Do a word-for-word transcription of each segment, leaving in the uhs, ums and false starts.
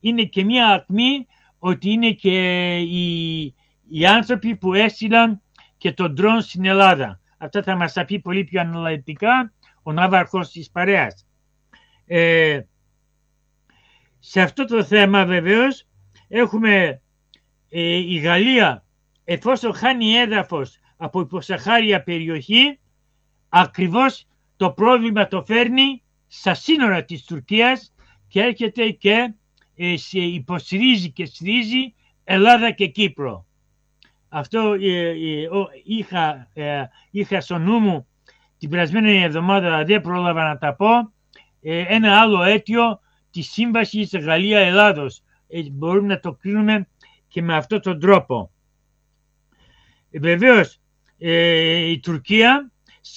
είναι και μια ακμή ότι είναι και οι, οι άνθρωποι που έστειλαν και τον ντρόν στην Ελλάδα. Αυτά θα μας τα πει πολύ πιο αναλυτικά ο ναύαρχος της παρέας. Ε, σε αυτό το θέμα βεβαίως έχουμε ε, η Γαλλία, εφόσον χάνει έδαφος από υποσαχάρια περιοχή, ακριβώς το πρόβλημα το φέρνει στα σύνορα της Τουρκίας και έρχεται και ε, σε υποστηρίζει και στηρίζει Ελλάδα και Κύπρο. Αυτό ε, ε, ο, είχα, ε, είχα στο νου μου την περασμένη εβδομάδα, δεν πρόλαβα να τα πω, ε, ένα άλλο αίτιο της σύμβασης Γαλλία-Ελλάδος. Ε, μπορούμε να το κρίνουμε και με αυτόν τον τρόπο. Ε, βεβαίως ε, η Τουρκία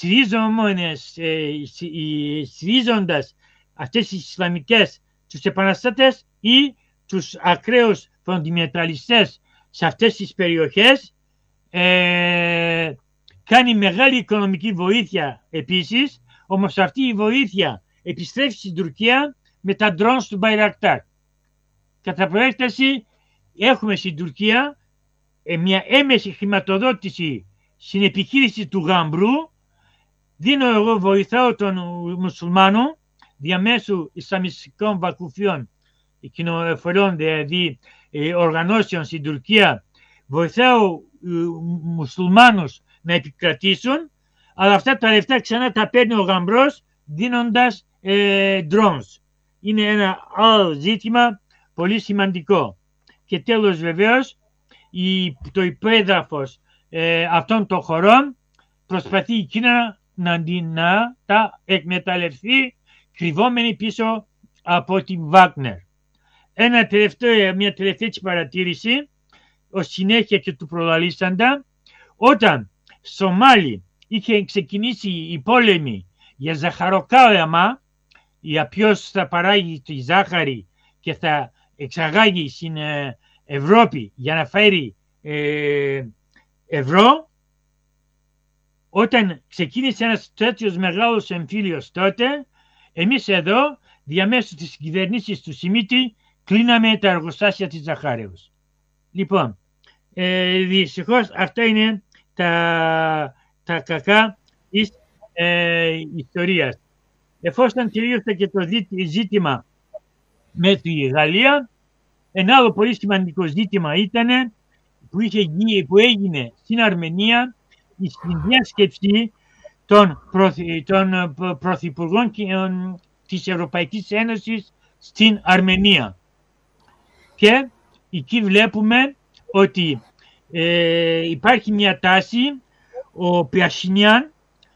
στηρίζοντας αυτές τις Ισλαμικές, τους επαναστάτες ή τους ακραίους φοντιμεταλιστές σε αυτές τις περιοχές, ε, κάνει μεγάλη οικονομική βοήθεια επίσης, όμως αυτή η βοήθεια επιστρέφει στην Τουρκία με τα drones του Bayraktar. Κατά προέκταση έχουμε στην Τουρκία ε, μια έμεση χρηματοδότηση στην επιχείρηση του Γαμπρού. Δίνω εγώ, βοηθάω τον μουσουλμάνο διαμέσου Ισλαμιστικών βακουφιών, κοινοφορών δηλαδή ε, οργανώσεων στην Τουρκία, βοηθάω ε, μουσουλμάνους να επικρατήσουν, αλλά αυτά τα λεφτά ξανά τα παίρνει ο Γαμπρός δίνοντας ε, drones. Είναι ένα άλλο ζήτημα πολύ σημαντικό. Και τέλος βεβαίως η, το υπέδαφος ε, αυτών των χωρών προσπαθεί η Κίνα να, να τα εκμεταλλευτεί κρυβόμενη πίσω από την Βάγνερ. Ένα τελευταίο, μια τελευταία παρατήρηση ως συνέχεια και του προλαλήσαντα. Όταν στο Μάλι είχε ξεκινήσει η πόλεμη για ζαχαροκάλαμα, για ποιος θα παράγει τη ζάχαρη και θα εξαγάγει στην Ευρώπη για να φέρει ε, ευρώ, όταν ξεκίνησε ένας τέτοιος μεγάλος εμφύλιος τότε, εμείς εδώ διαμέσου της κυβερνήσης του Σιμίτη κλείναμε τα εργοστάσια της ζαχάρεως. Λοιπόν, ε, δυστυχώς αυτά είναι τα, τα κακά της ε, ιστορίας. Εφόσον τελείωσε και το ζήτημα με τη Γαλλία, ένα άλλο πολύ σημαντικό ζήτημα ήταν που, είχε γίνει, που έγινε στην Αρμενία η συνδιάσκεψη των, πρωθυ, των πρωθυπουργών της Ευρωπαϊκής Ένωσης στην Αρμενία. Και εκεί βλέπουμε ότι ε, υπάρχει μια τάση ο Πιασινιάν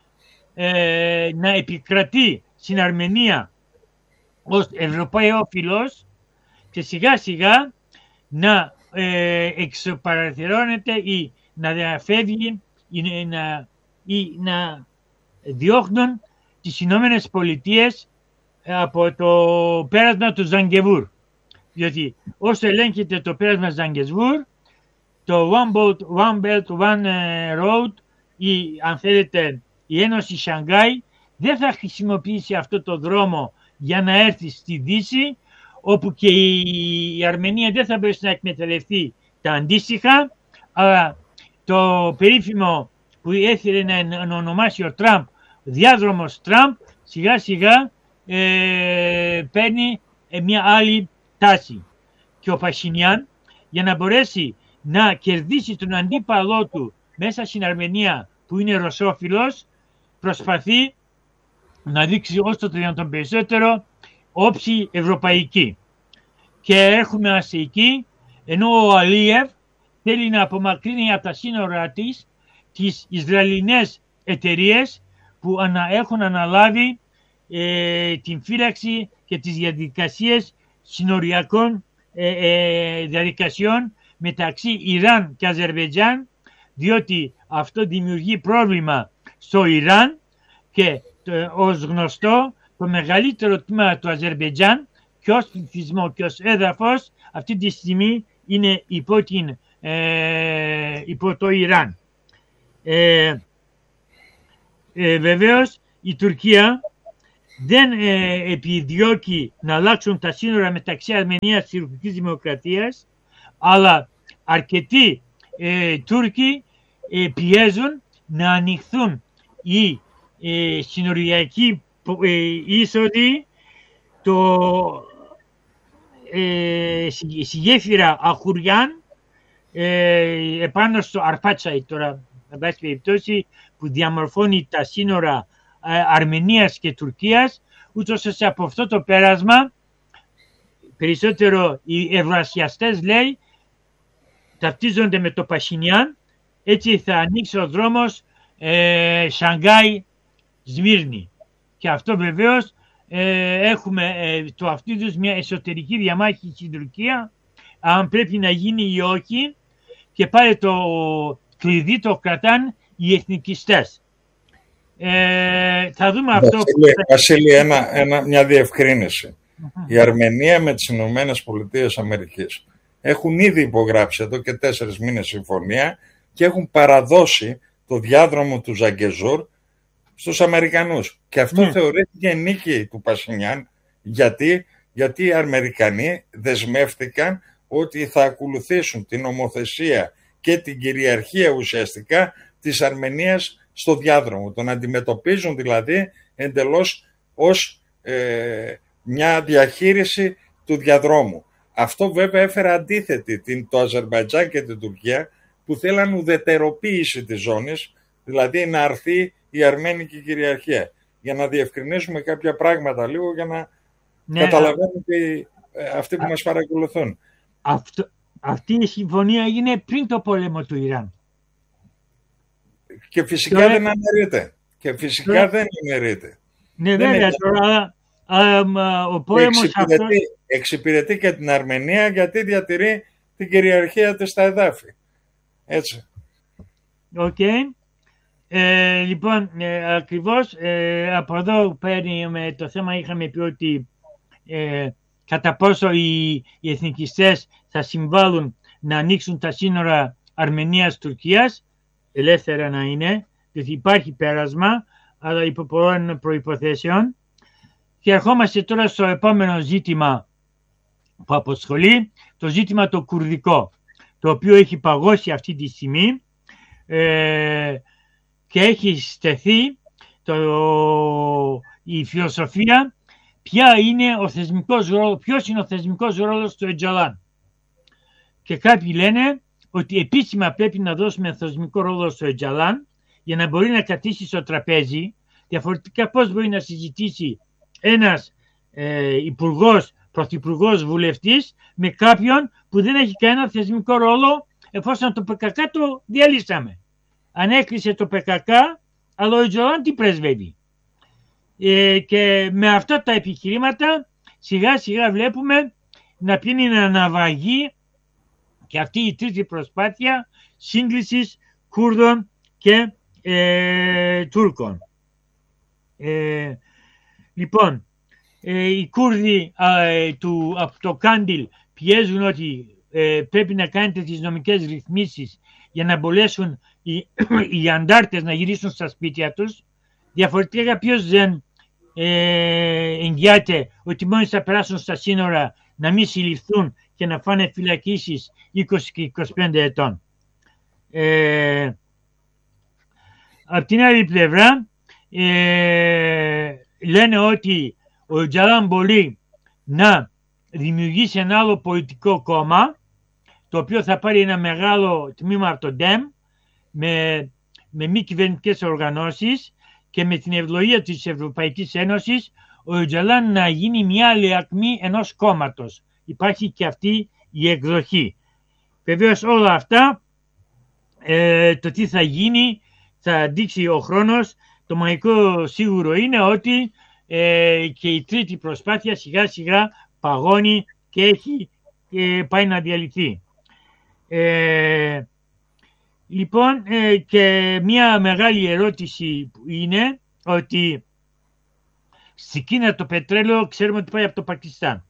ε, να επικρατεί στην Αρμενία ως Ευρωπαϊόφιλος και σιγά σιγά να ε, εξωπαραθυρώνεται ή να φεύγει ή να, ή να διώχνουν τις Ηνωμένες Πολιτείες από το πέρασμα του Ζαγκεβούρ. Διότι όσο ελέγχεται το πέρασμα Ζαγκεβούρ, το One Belt, One Belt, One Road ή αν θέλετε η Ένωση Σανγκάι δεν θα χρησιμοποιήσει αυτό το δρόμο για να έρθει στη Δύση, όπου και η Αρμενία δεν θα μπορέσει να εκμεταλλευτεί τα αντίστοιχα, αλλά το περίφημο που έθελε να ονομάσει ο Τραμπ διάδρομος Τραμπ σιγά σιγά ε, παίρνει ε, μια άλλη τάση. Και ο Πασινιάν για να μπορέσει να κερδίσει τον αντίπαλό του μέσα στην Αρμενία που είναι ρωσόφιλος, προσπαθεί να δείξει όσο το δυνατόν περισσότερο όψη ευρωπαϊκή. Και έχουμε ας εκεί, ενώ ο Αλίεβ θέλει να απομακρύνει από τα σύνορα της τις Ισραηλινές εταιρείες που έχουν αναλάβει ε, την φύλαξη και τις διαδικασίες συνοριακών ε, ε, διαδικασιών μεταξύ Ιράν και Αζερβαϊτζάν, διότι αυτό δημιουργεί πρόβλημα στο Ιράν και το, ως γνωστό το μεγαλύτερο τμήμα του Αζερβαϊτζάν και ως πληθυσμό και ως έδαφος αυτή τη στιγμή είναι υπό, την, ε, υπό το Ιράν. Ε, ε, βεβαίως η Τουρκία δεν ε, επιδιώκει να αλλάξουν τα σύνορα μεταξύ Αρμενίας και Τουρκικής Δημοκρατίας, αλλά αρκετοί ε, Τούρκοι ε, πιέζουν να ανοιχθούν οι ε, συνοριακοί ε, είσοδοι, το, ε, στη γέφυρα Αχουριάν, ε, επάνω στο Αρπάτσαϊ τώρα, εν πάση περιπτώσει, που διαμορφώνει τα σύνορα ε, Αρμενίας και Τουρκίας, ούτως ώστε από αυτό το πέρασμα, περισσότερο οι ευρασιαστές, λέει, ταυτίζονται με το Πασινιάν, έτσι θα ανοίξει ο δρόμος ε, Σανγκάι-Σμύρνη. Και αυτό βεβαίως ε, έχουμε ε, το αυτού είδους μια εσωτερική διαμάχη στην Τουρκία, αν πρέπει να γίνει ή όχι, και πάλι το κλειδί το κρατάν οι εθνικιστές. Ε, θα δούμε αυτό. Βασίλη, Βασίλη ένα, ένα, μια διευκρίνηση. Η Αρμενία με τις Ηνωμένες Πολιτείες Αμερικής έχουν ήδη υπογράψει εδώ και τέσσερις μήνες συμφωνία και έχουν παραδώσει το διάδρομο του Ζαγκεζούρ στους Αμερικανούς. Και αυτό mm. θεωρήθηκε νίκη του Πασινιάν. Γιατί, γιατί οι Αμερικανοί δεσμεύτηκαν ότι θα ακολουθήσουν την νομοθεσία και την κυριαρχία ουσιαστικά της Αρμενίας στο διάδρομο. Τον αντιμετωπίζουν δηλαδή εντελώς ως ε, μια διαχείριση του διαδρόμου. Αυτό βέβαια έφερε αντίθετη την, το Αζερμπαϊτζάν και την Τουρκία, που θέλαν ουδετεροποίηση της ζώνης, δηλαδή να αρθεί η αρμένικη κυριαρχία. Για να διευκρινίσουμε κάποια πράγματα λίγο, για να ναι, καταλαβαίνουν και αυτοί που α, μας παρακολουθούν. Αυτό, αυτή η συμφωνία έγινε πριν το πόλεμο του Ιράν. Και φυσικά τώρα, δεν αναιρείται. Και φυσικά τώρα, δεν αναιρείται. Ναι, δεν βέβαια, τώρα, α, α, ο πόλεμος εξυπηρετεί, αυτός... εξυπηρετεί και την Αρμενία, γιατί διατηρεί την κυριαρχία της στα εδάφη. Έτσι. Οκ. Okay. Ε, λοιπόν, ε, ακριβώς ε, από εδώ παίρνει το θέμα, είχαμε πει ότι ε, κατά πόσο οι, οι εθνικιστές θα συμβάλλουν να ανοίξουν τα σύνορα Αρμενίας-Τουρκίας, ελεύθερα να είναι, διότι υπάρχει πέρασμα, αλλά υπό πολλών προϋποθέσεων. Και ερχόμαστε τώρα στο επόμενο ζήτημα που αποσχολεί, το ζήτημα το κουρδικό, το οποίο έχει παγώσει αυτή τη στιγμή ε, και έχει στεθεί το, η φιλοσοφία ποια είναι ο θεσμικός ρόλος, ποιος είναι ο θεσμικός ρόλος του Öcalan. Και κάποιοι λένε ότι επίσημα πρέπει να δώσουμε θεσμικό ρόλο στο Öcalan για να μπορεί να καθίσει στο τραπέζι. Διαφορετικά πώς μπορεί να συζητήσει ένας ε, υπουργός, πρωθυπουργός, βουλευτής με κάποιον που δεν έχει κανένα θεσμικό ρόλο, εφόσον το πι κέι κέι το διαλύσαμε. Αν έκλεισε το πι κέι κέι, αλλά ο Öcalan τι πρεσβεύει. Ε, και με αυτά τα επιχειρήματα σιγά σιγά βλέπουμε να πιάνει να αναβαγεί και αυτή η τρίτη προσπάθεια σύγκλησης Κούρδων και ε, Τούρκων. Ε, λοιπόν, ε, οι Κούρδοι ε, του, από το Κάντιλ πιέζουν ότι ε, πρέπει να κάνετε τις νομικές ρυθμίσεις για να μπορέσουν οι, οι αντάρτες να γυρίσουν στα σπίτια τους. Διαφορετικά ποιος δεν ε, εγγυάται ότι μόλις θα περάσουν στα σύνορα να μην συλληφθούν και να φάνε φυλακίσεις είκοσι και είκοσι πέντε ετών. Ε, απ' την άλλη πλευρά ε, λένε ότι ο Öcalan μπορεί να δημιουργήσει ένα άλλο πολιτικό κόμμα, το οποίο θα πάρει ένα μεγάλο τμήμα από το ΝΤΕΜ με, με μη κυβερνητικές οργανώσεις και με την ευλογία της Ευρωπαϊκής Ένωσης ο Öcalan να γίνει μια άλλη ακμή ενός κόμματος. Υπάρχει και αυτή η εκδοχή. Βεβαίως όλα αυτά ε, το τι θα γίνει θα δείξει ο χρόνος. Το μαγικό σίγουρο είναι ότι ε, και η τρίτη προσπάθεια σιγά σιγά παγώνει και έχει ε, πάει να διαλυθεί. Ε, λοιπόν ε, και μια μεγάλη ερώτηση είναι ότι στη Κίνα το πετρέλαιο ξέρουμε ότι πάει από το Πακιστάν.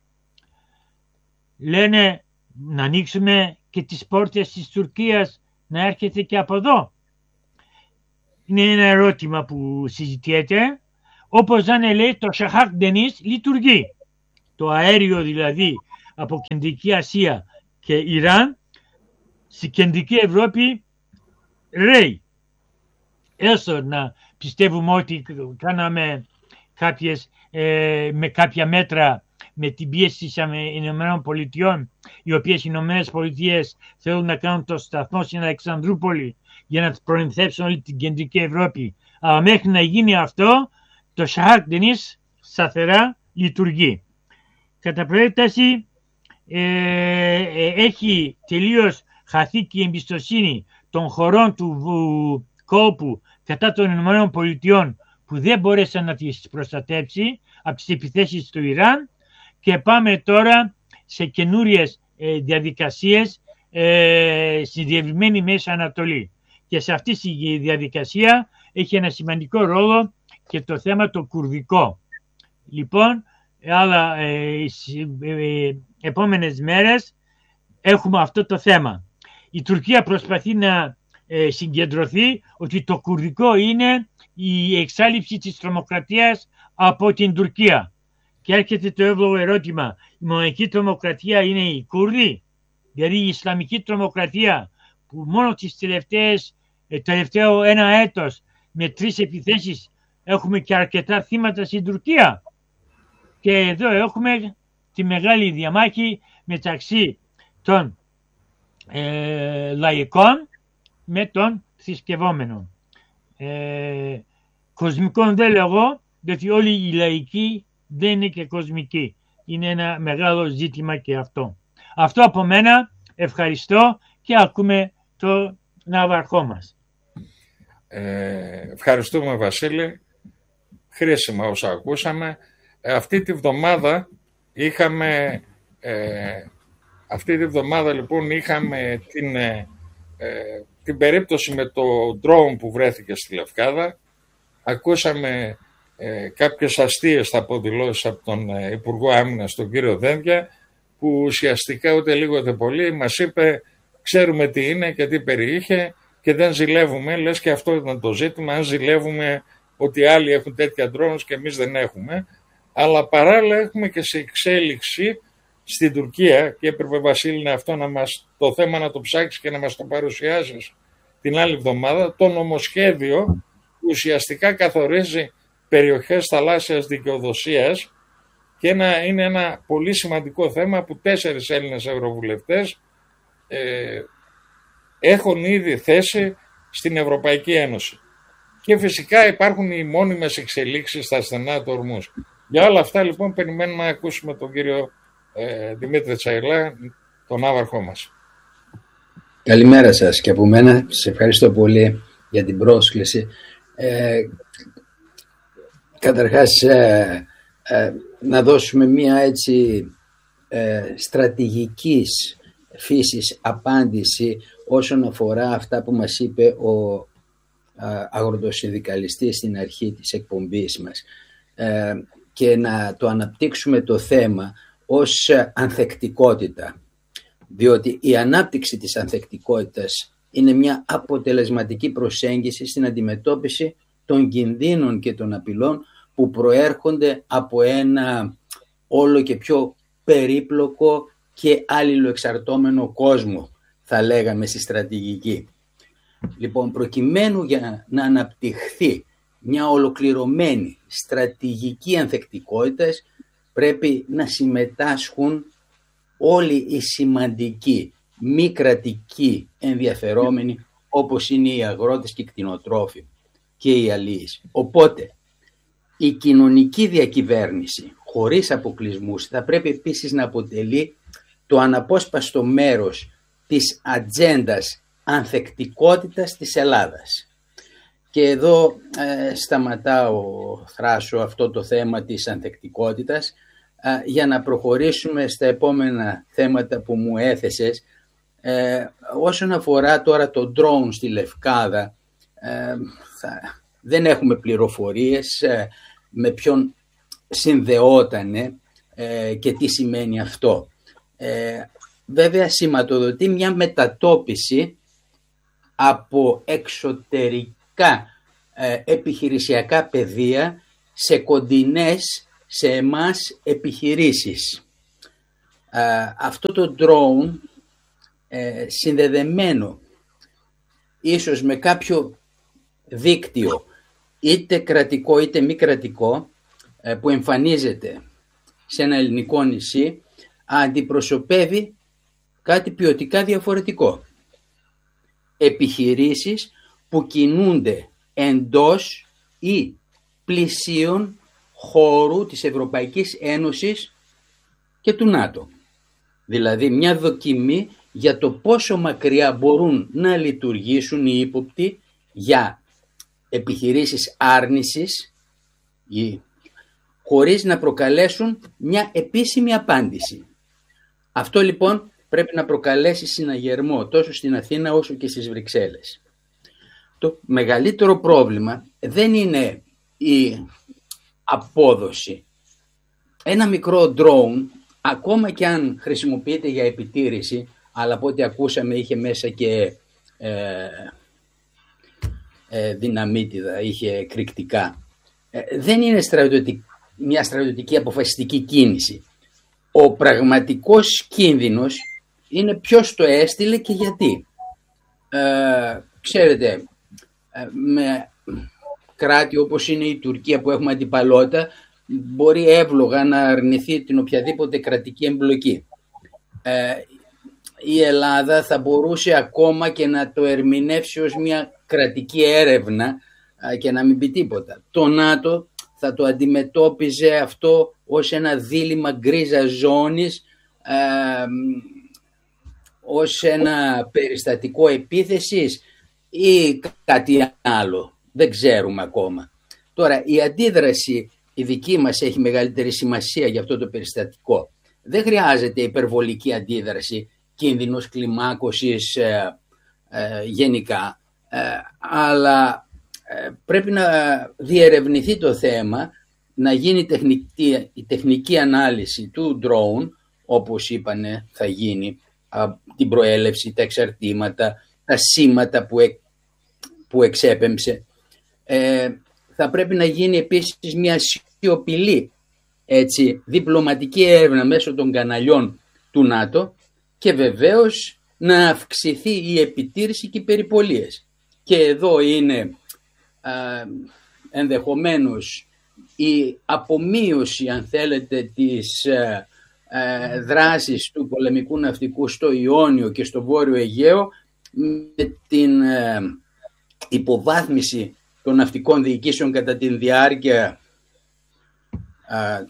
Λένε να ανοίξουμε και τις πόρτες της Τουρκίας να έρχεται και από εδώ. Είναι ένα ερώτημα που συζητιέται. Όπως να είναι, λέει, το Σαχάκ Ντενίς λειτουργεί. Το αέριο δηλαδή από Κεντρική Ασία και Ιράν στη Κεντρική Ευρώπη ρέει. Έστω να πιστεύουμε ότι κάναμε κάποιες, ε, με κάποια μέτρα με την πίεση των Ηνωμένων Πολιτειών, οι οποίες οι Ηνωμένες Πολιτείες θέλουν να κάνουν το σταθμό στην Αλεξανδρούπολη για να προμηθεύσουν όλη την Κεντρική Ευρώπη. Αλλά μέχρι να γίνει αυτό, το Σαχάκ Ντενίς σταθερά λειτουργεί. Κατά περίπτωση ε, ε, έχει τελείως χαθεί και η εμπιστοσύνη των χωρών του κόλπου κατά των Ηνωμένων Πολιτειών, που δεν μπόρεσαν να τις προστατέψει από τις επιθέσεις του Ιράν, και πάμε τώρα σε καινούριες ε, διαδικασίες ε, στη διευρυμένη Μέση Ανατολή. Και σε αυτή τη διαδικασία έχει ένα σημαντικό ρόλο και το θέμα το κουρδικό. Λοιπόν, άλλα ε, ε, επόμενες μέρες έχουμε αυτό το θέμα. Η Τουρκία προσπαθεί να ε, συγκεντρωθεί ότι το κουρδικό είναι η εξάλληψη της τρομοκρατίας από την Τουρκία. Και έρχεται το εύλογο ερώτημα, η μοναδική τρομοκρατία είναι οι Κούρδοι? Δηλαδή η Ισλαμική τρομοκρατία που μόνο τις τελευταίες, τελευταίο ένα έτος με τρεις επιθέσεις έχουμε και αρκετά θύματα στην Τουρκία. Και εδώ έχουμε τη μεγάλη διαμάχη μεταξύ των ε, λαϊκών με των θρησκευόμενων. Ε, κοσμικών δεν λέγω, διότι όλοι οι λαϊκοί δεν είναι και κοσμικοί. Είναι ένα μεγάλο ζήτημα και αυτό. Αυτό από μένα, ευχαριστώ και ακούμε το ναυαρχό μας. Ε, ευχαριστούμε Βασίλη, χρήσιμα όσα ακούσαμε. Ε, αυτή τη βδομάδα είχαμε, ε, αυτή τη βδομάδα λοιπόν είχαμε την, ε, την περίπτωση με το drone που βρέθηκε στη Λευκάδα. Ακούσαμε ε, κάποιες αστείες θα πω δηλώσεις από τον ε, Υπουργό Άμυνας, τον κύριο Δένδια, που ουσιαστικά ούτε λίγο ούτε πολύ μας είπε ξέρουμε τι είναι και τι περιείχε και δεν ζηλεύουμε, λες και αυτό ήταν το ζήτημα, αν ζηλεύουμε ότι άλλοι έχουν τέτοια drones και εμείς δεν έχουμε. Αλλά παράλληλα έχουμε και σε εξέλιξη στην Τουρκία και έπρεπε Βασίλη αυτό να μας, το θέμα να το ψάξεις και να μας το παρουσιάσεις την άλλη εβδομάδα, το νομοσχέδιο που ουσιαστικά καθορίζει περιοχές θαλάσσιας δικαιοδοσίας και ένα, είναι ένα πολύ σημαντικό θέμα που τέσσερις Έλληνες ευρωβουλευτές ε, έχουν ήδη θέση στην Ευρωπαϊκή Ένωση. Και φυσικά υπάρχουν οι μόνιμες εξελίξεις στα στενά του Ορμούς. Για όλα αυτά λοιπόν περιμένουμε να ακούσουμε τον κύριο ε, Δημήτρη Τσαϊλά, τον ναύαρχό μας. Καλημέρα σας και από μένα. Σας ευχαριστώ πολύ για την πρόσκληση. Ε, καταρχάς ε, ε, να δώσουμε μια έτσι ε, στρατηγικής φύσης απάντηση όσον αφορά αυτά που μας είπε ο αγροτοσυνδικαλιστής στην αρχή της εκπομπής μας ε, και να το αναπτύξουμε το θέμα ως ανθεκτικότητα, διότι η ανάπτυξη της ανθεκτικότητας είναι μια αποτελεσματική προσέγγιση στην αντιμετώπιση των κινδύνων και των απειλών που προέρχονται από ένα όλο και πιο περίπλοκο και αλληλοεξαρτώμενο κόσμο, θα λέγαμε στη στρατηγική. Λοιπόν, προκειμένου για να αναπτυχθεί μια ολοκληρωμένη στρατηγική ανθεκτικότητας, πρέπει να συμμετάσχουν όλοι οι σημαντικοί μη κρατικοί ενδιαφερόμενοι, όπως είναι οι αγρότες και οι κτηνοτρόφοι και οι αλίεις. Οπότε, η κοινωνική διακυβέρνηση χωρίς αποκλεισμούς θα πρέπει επίσης να αποτελεί το αναπόσπαστο μέρος της ατζέντας ανθεκτικότητας της Ελλάδας. Και εδώ ε, σταματάω, θράσω αυτό το θέμα της ανθεκτικότητας ε, για να προχωρήσουμε στα επόμενα θέματα που μου έθεσες. Ε, όσον αφορά τώρα το drone στη Λευκάδα, ε, θα, δεν έχουμε πληροφορίες ε, με ποιον συνδεότανε ε, και τι σημαίνει αυτό. Ε, βέβαια σηματοδοτεί μια μετατόπιση από εξωτερικά ε, επιχειρησιακά πεδία σε κοντινές σε εμάς επιχειρήσεις. Ε, αυτό το drone ε, συνδεδεμένο ίσως με κάποιο δίκτυο, είτε κρατικό είτε μη κρατικό, ε, που εμφανίζεται σε ένα ελληνικό νησί, αντιπροσωπεύει κάτι ποιοτικά διαφορετικό. Επιχειρήσεις που κινούνται εντός ή πλησίων χώρου της Ευρωπαϊκής Ένωσης και του ΝΑΤΟ. Δηλαδή μια δοκιμή για το πόσο μακριά μπορούν να λειτουργήσουν οι ύποπτοι για επιχειρήσεις άρνησης ή χωρίς να προκαλέσουν μια επίσημη απάντηση. Αυτό λοιπόν πρέπει να προκαλέσει συναγερμό τόσο στην Αθήνα όσο και στις Βρυξέλλες. Το μεγαλύτερο πρόβλημα δεν είναι η απόδοση. Ένα μικρό drone, ακόμα και αν χρησιμοποιείται για επιτήρηση, αλλά από ό,τι ακούσαμε είχε μέσα και ε, ε, δυναμίτιδα, είχε εκρηκτικά, ε, δεν είναι στρατιωτική, μια στρατιωτική αποφασιστική κίνηση. Ο πραγματικός κίνδυνος είναι ποιος το έστειλε και γιατί. Ε, ξέρετε, ε, με κράτη όπως είναι η Τουρκία που έχουμε αντιπαλότητα, μπορεί εύλογα να αρνηθεί την οποιαδήποτε κρατική εμπλοκή. Ε, η Ελλάδα θα μπορούσε ακόμα και να το ερμηνεύσει ως μια κρατική έρευνα ε, και να μην πει τίποτα. Το ΝΑΤΟ θα το αντιμετώπιζε αυτό ως ένα δίλημμα γκρίζα ζώνης, ε, ως ένα περιστατικό επίθεσης ή κάτι άλλο. Δεν ξέρουμε ακόμα. Τώρα η αντίδραση η δική μας έχει μεγαλύτερη σημασία για αυτό το περιστατικό. Δεν χρειάζεται υπερβολική αντίδραση, κίνδυνος κλιμάκωσης ε, ε, γενικά, ε, αλλά ε, πρέπει να διερευνηθεί το θέμα, να γίνει τεχνική, η τεχνική ανάλυση του drone, όπως είπανε θα γίνει, α, την προέλευση, τα εξαρτήματα, τα σήματα που, εκ, που εξέπεμψε. Ε, θα πρέπει να γίνει επίσης μια σιωπηλή έτσι, διπλωματική έρευνα μέσω των καναλιών του ΝΑΤΟ και βεβαίως να αυξηθεί η επιτήρηση και οι περιπολίες. Και εδώ είναι α, ενδεχομένως η απομείωση, αν θέλετε, της α, α, δράσης του πολεμικού ναυτικού στο Ιόνιο και στο Βόρειο Αιγαίο, με την α, υποβάθμιση των ναυτικών διοικήσεων κατά τη διάρκεια α, α,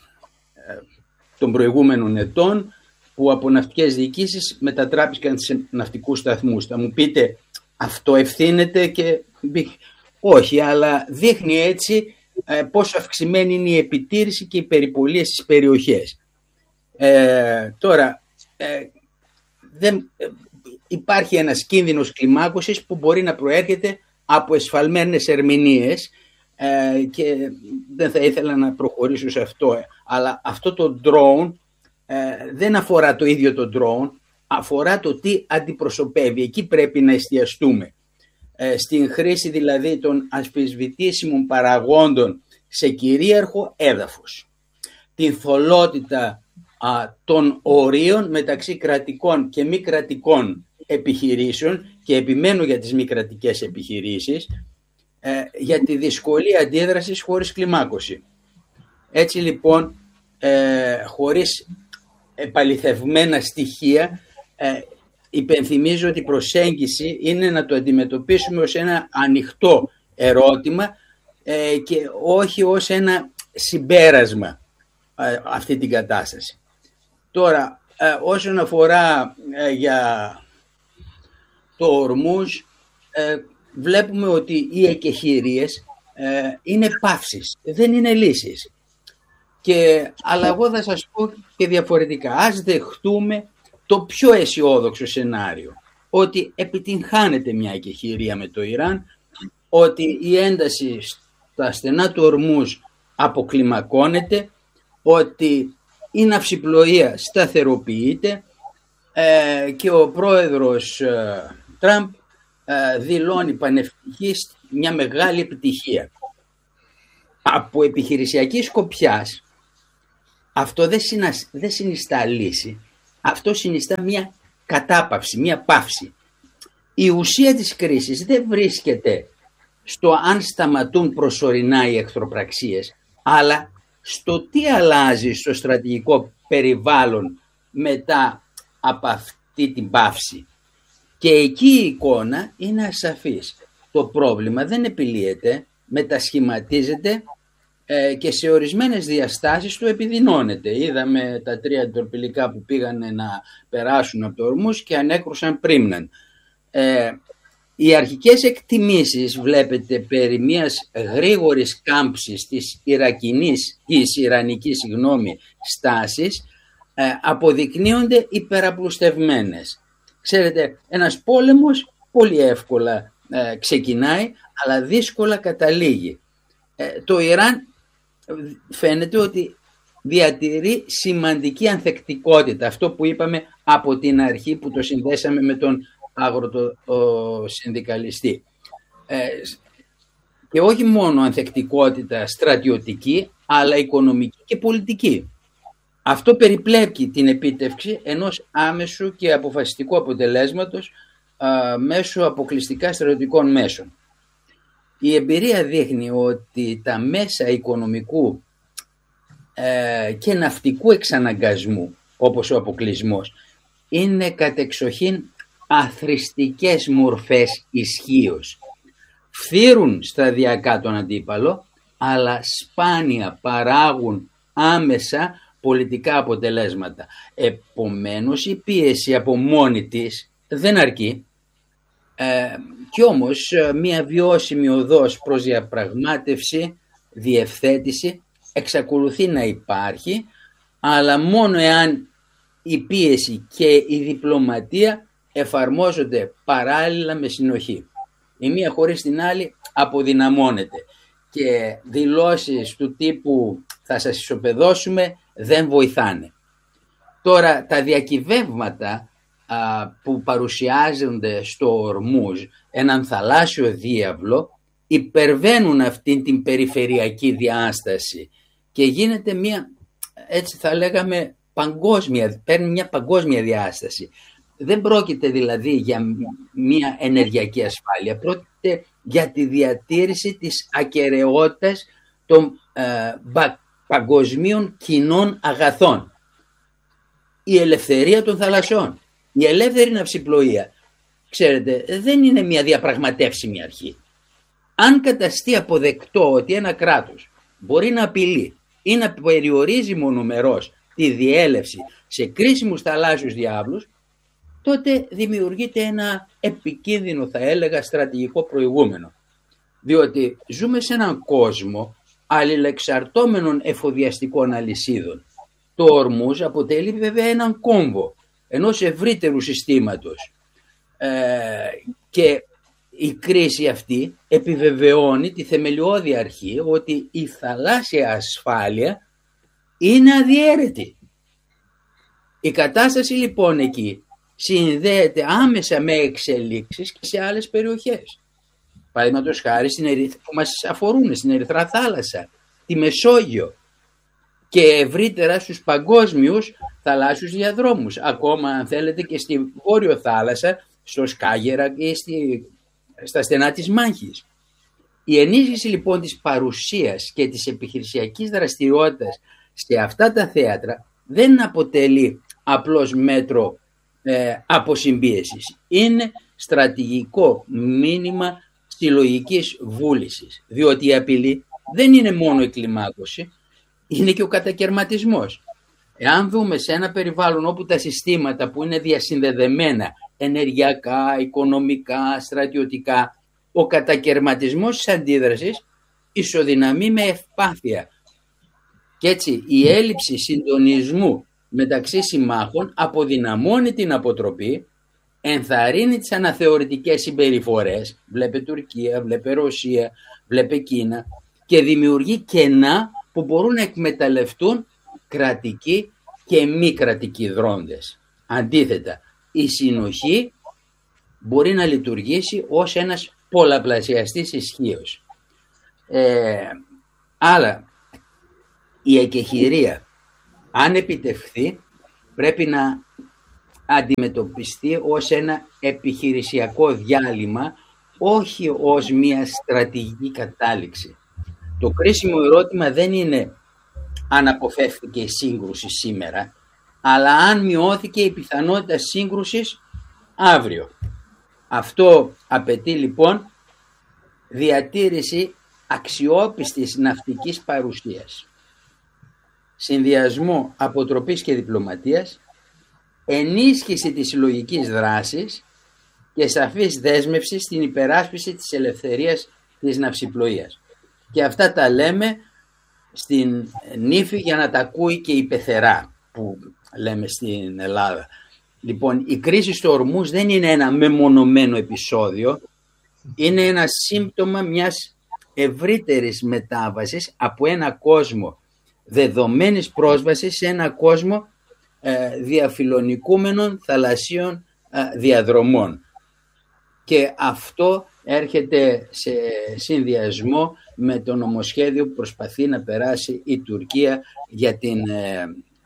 των προηγούμενων ετών, που από ναυτικές διοικήσεις μετατράπηκαν σε ναυτικούς σταθμούς. Θα μου πείτε, αυτό ευθύνεται? Και όχι, αλλά δείχνει έτσι ε, πόσο αυξημένη είναι η επιτήρηση και οι περιπολίες στις περιοχές. Ε, τώρα, ε, δεν, ε, υπάρχει ένας κίνδυνος κλιμάκωσης που μπορεί να προέρχεται από εσφαλμένες ερμηνείες ε, και δεν θα ήθελα να προχωρήσω σε αυτό, ε, αλλά αυτό το drone ε, δεν αφορά το ίδιο το drone, αφορά το τι αντιπροσωπεύει. Εκεί πρέπει να εστιαστούμε. Ε, στην χρήση δηλαδή των αμφισβητήσιμων παραγόντων σε κυρίαρχο έδαφος. Την θολότητα α, των ορίων μεταξύ κρατικών και μη κρατικών επιχειρήσεων, και επιμένω για τις μη κρατικές επιχειρήσεις, ε, για τη δυσκολία αντίδρασης χωρίς κλιμάκωση. Έτσι λοιπόν, ε, χωρίς επαληθευμένα στοιχεία, ε, υπενθυμίζω ότι η προσέγγιση είναι να το αντιμετωπίσουμε ως ένα ανοιχτό ερώτημα ε, και όχι ως ένα συμπέρασμα ε, αυτή την κατάσταση. Τώρα, ε, όσον αφορά ε, για το Ορμούζ, ε, βλέπουμε ότι οι εκεχηρίες ε, είναι παύσεις, δεν είναι λύσεις. Και, αλλά εγώ θα σας πω και διαφορετικά. Ας δεχτούμε το πιο αισιόδοξο σενάριο, ότι επιτυγχάνεται μια εκεχηρία με το Ιράν, ότι η ένταση στα στενά του Ορμούζ αποκλιμακώνεται, ότι η ναυσιπλοεία σταθεροποιείται ε, και ο πρόεδρος ε, Τραμπ ε, δηλώνει πανευτυχής μια μεγάλη επιτυχία. από επιχειρησιακή σκοπιάς αυτό δεν, συνα, δεν συνιστά λύση. Αυτό συνιστά μια κατάπαυση, μια παύση. Η ουσία της κρίσης δεν βρίσκεται στο αν σταματούν προσωρινά οι εχθροπραξίες, αλλά στο τι αλλάζει στο στρατηγικό περιβάλλον μετά από αυτή την παύση. Και εκεί η εικόνα είναι ασαφής. Το πρόβλημα δεν επιλύεται, μετασχηματίζεται ε, και σε ορισμένες διαστάσεις του επιδεινώνεται. Είδαμε τα τρία αντιτορπιλικά που πήγανε να περάσουν από το Ορμούζ και ανέκρουσαν πρίμναν. Ε, οι αρχικές εκτιμήσεις, βλέπετε, περί μιας γρήγορης κάμψης της, Ιρακινής, της Ιρανικής συγγνώμη, στάσης ε, αποδεικνύονται υπεραπλουστευμένες. Ξέρετε, ένας πόλεμος πολύ εύκολα ε, ξεκινάει, αλλά δύσκολα καταλήγει. Ε, το Ιράν φαίνεται ότι διατηρεί σημαντική ανθεκτικότητα. Αυτό που είπαμε από την αρχή, που το συνδέσαμε με τον αγροτοσυνδικαλιστή. Ε, και όχι μόνο ανθεκτικότητα στρατιωτική, αλλά οικονομική και πολιτική. Αυτό περιπλέκει την επίτευξη ενός άμεσου και αποφασιστικού αποτελέσματος α, μέσω αποκλειστικά στρατιωτικών μέσων. Η εμπειρία δείχνει ότι τα μέσα οικονομικού ε, και ναυτικού εξαναγκασμού, όπως ο αποκλεισμός, είναι κατεξοχήν αθροιστικές μορφές ισχύως. Φθύρουν σταδιακά τον αντίπαλο, αλλά σπάνια παράγουν άμεσα πολιτικά αποτελέσματα. Επομένως η πίεση από μόνη της δεν αρκεί. Ε, κι όμως μια βιώσιμη οδός προς διαπραγμάτευση, διευθέτηση εξακολουθεί να υπάρχει, αλλά μόνο εάν η πίεση και η διπλωματία εφαρμόζονται παράλληλα με συνοχή. Η μία χωρίς την άλλη αποδυναμώνεται και δηλώσεις του τύπου θα σας ισοπεδώσουμε δεν βοηθάνε. Τώρα τα διακυβεύματα α, που παρουσιάζονται στο Ορμούζ, έναν θαλάσσιο διάβλο, υπερβαίνουν αυτήν την περιφερειακή διάσταση και γίνεται μια, έτσι θα λέγαμε, παγκόσμια, παίρνει μια παγκόσμια διάσταση. Δεν πρόκειται δηλαδή για μια ενεργειακή ασφάλεια, πρόκειται για τη διατήρηση της ακεραιότητας των ε, παγκοσμίων κοινών αγαθών. Η ελευθερία των θαλασσών, η ελεύθερη ναυσιπλοεία, ξέρετε, δεν είναι μια διαπραγματεύσιμη αρχή. Αν καταστεί αποδεκτό ότι ένα κράτος μπορεί να απειλεί ή να περιορίζει μονομερώς τη διέλευση σε κρίσιμους θαλάσσιους διάβλους, τότε δημιουργείται ένα επικίνδυνο, θα έλεγα, στρατηγικό προηγούμενο. Διότι ζούμε σε έναν κόσμο αλληλεξαρτώμενων εφοδιαστικών αλυσίδων. Το Ορμούζ αποτελεί βέβαια έναν κόμβο ενός ευρύτερου συστήματος ε, και η κρίση αυτή επιβεβαιώνει τη θεμελιώδη αρχή ότι η θαλάσσια ασφάλεια είναι αδιαίρετη. Η κατάσταση λοιπόν εκεί συνδέεται άμεσα με εξελίξεις και σε άλλες περιοχές. Παραδείγματος χάρη στην Ερυθ... που μας αφορούν, στην Ερυθρά θάλασσα, τη Μεσόγειο και ευρύτερα στους παγκόσμιους θαλάσσιους διαδρόμους. Ακόμα αν θέλετε και στη Βόρειο θάλασσα, στο Σκάγερα και στη... στα στενά της Μάχης. Η ενίσχυση λοιπόν της παρουσίας και της επιχειρησιακής δραστηριότητας σε αυτά τα θέατρα δεν αποτελεί απλώς μέτρο ε, αποσυμπίεσης. Είναι στρατηγικό μήνυμα συλλογικής βούλησης, διότι η απειλή δεν είναι μόνο η κλιμάκωση, είναι και ο κατακερματισμός. Εάν δούμε σε ένα περιβάλλον όπου τα συστήματα που είναι διασυνδεδεμένα ενεργειακά, οικονομικά, στρατιωτικά, ο κατακερματισμός της αντίδρασης ισοδυναμεί με ευπάθεια. Και έτσι η έλλειψη συντονισμού μεταξύ συμμάχων αποδυναμώνει την αποτροπή, ενθαρρύνει τις αναθεωρητικές συμπεριφορές, βλέπε Τουρκία, βλέπε Ρωσία, βλέπε Κίνα, και δημιουργεί κενά που μπορούν να εκμεταλλευτούν κρατικοί και μη κρατικοί δρόντες. Αντίθετα, η συνοχή μπορεί να λειτουργήσει ως ένας πολλαπλασιαστής ισχύος. Ε, Αλλά η εκεχηρία, αν επιτευχθεί, πρέπει να αντιμετωπιστεί ως ένα επιχειρησιακό διάλειμμα, όχι ως μια στρατηγική κατάληξη. Το κρίσιμο ερώτημα δεν είναι αν αποφεύθηκε η σύγκρουση σήμερα, αλλά αν μειώθηκε η πιθανότητα σύγκρουσης αύριο. Αυτό απαιτεί λοιπόν διατήρηση αξιόπιστης ναυτικής παρουσίας, συνδυασμό αποτροπής και διπλωματίας, ενίσχυση της συλλογικής δράσης και σαφής δέσμευση στην υπεράσπιση της ελευθερίας της ναυσιπλοείας. Και αυτά τα λέμε στην νύφη για να τα ακούει και η πεθερά, που λέμε στην Ελλάδα. Λοιπόν, η κρίση στο Ορμούζ δεν είναι ένα μεμονωμένο επεισόδιο, είναι ένα σύμπτωμα μιας ευρύτερης μετάβασης από ένα κόσμο δεδομένης πρόσβασης σε ένα κόσμο ε, διαφιλονικούμενων θαλασσίων ε, διαδρομών. Και αυτό έρχεται σε συνδυασμό με το νομοσχέδιο που προσπαθεί να περάσει η Τουρκία για την ε,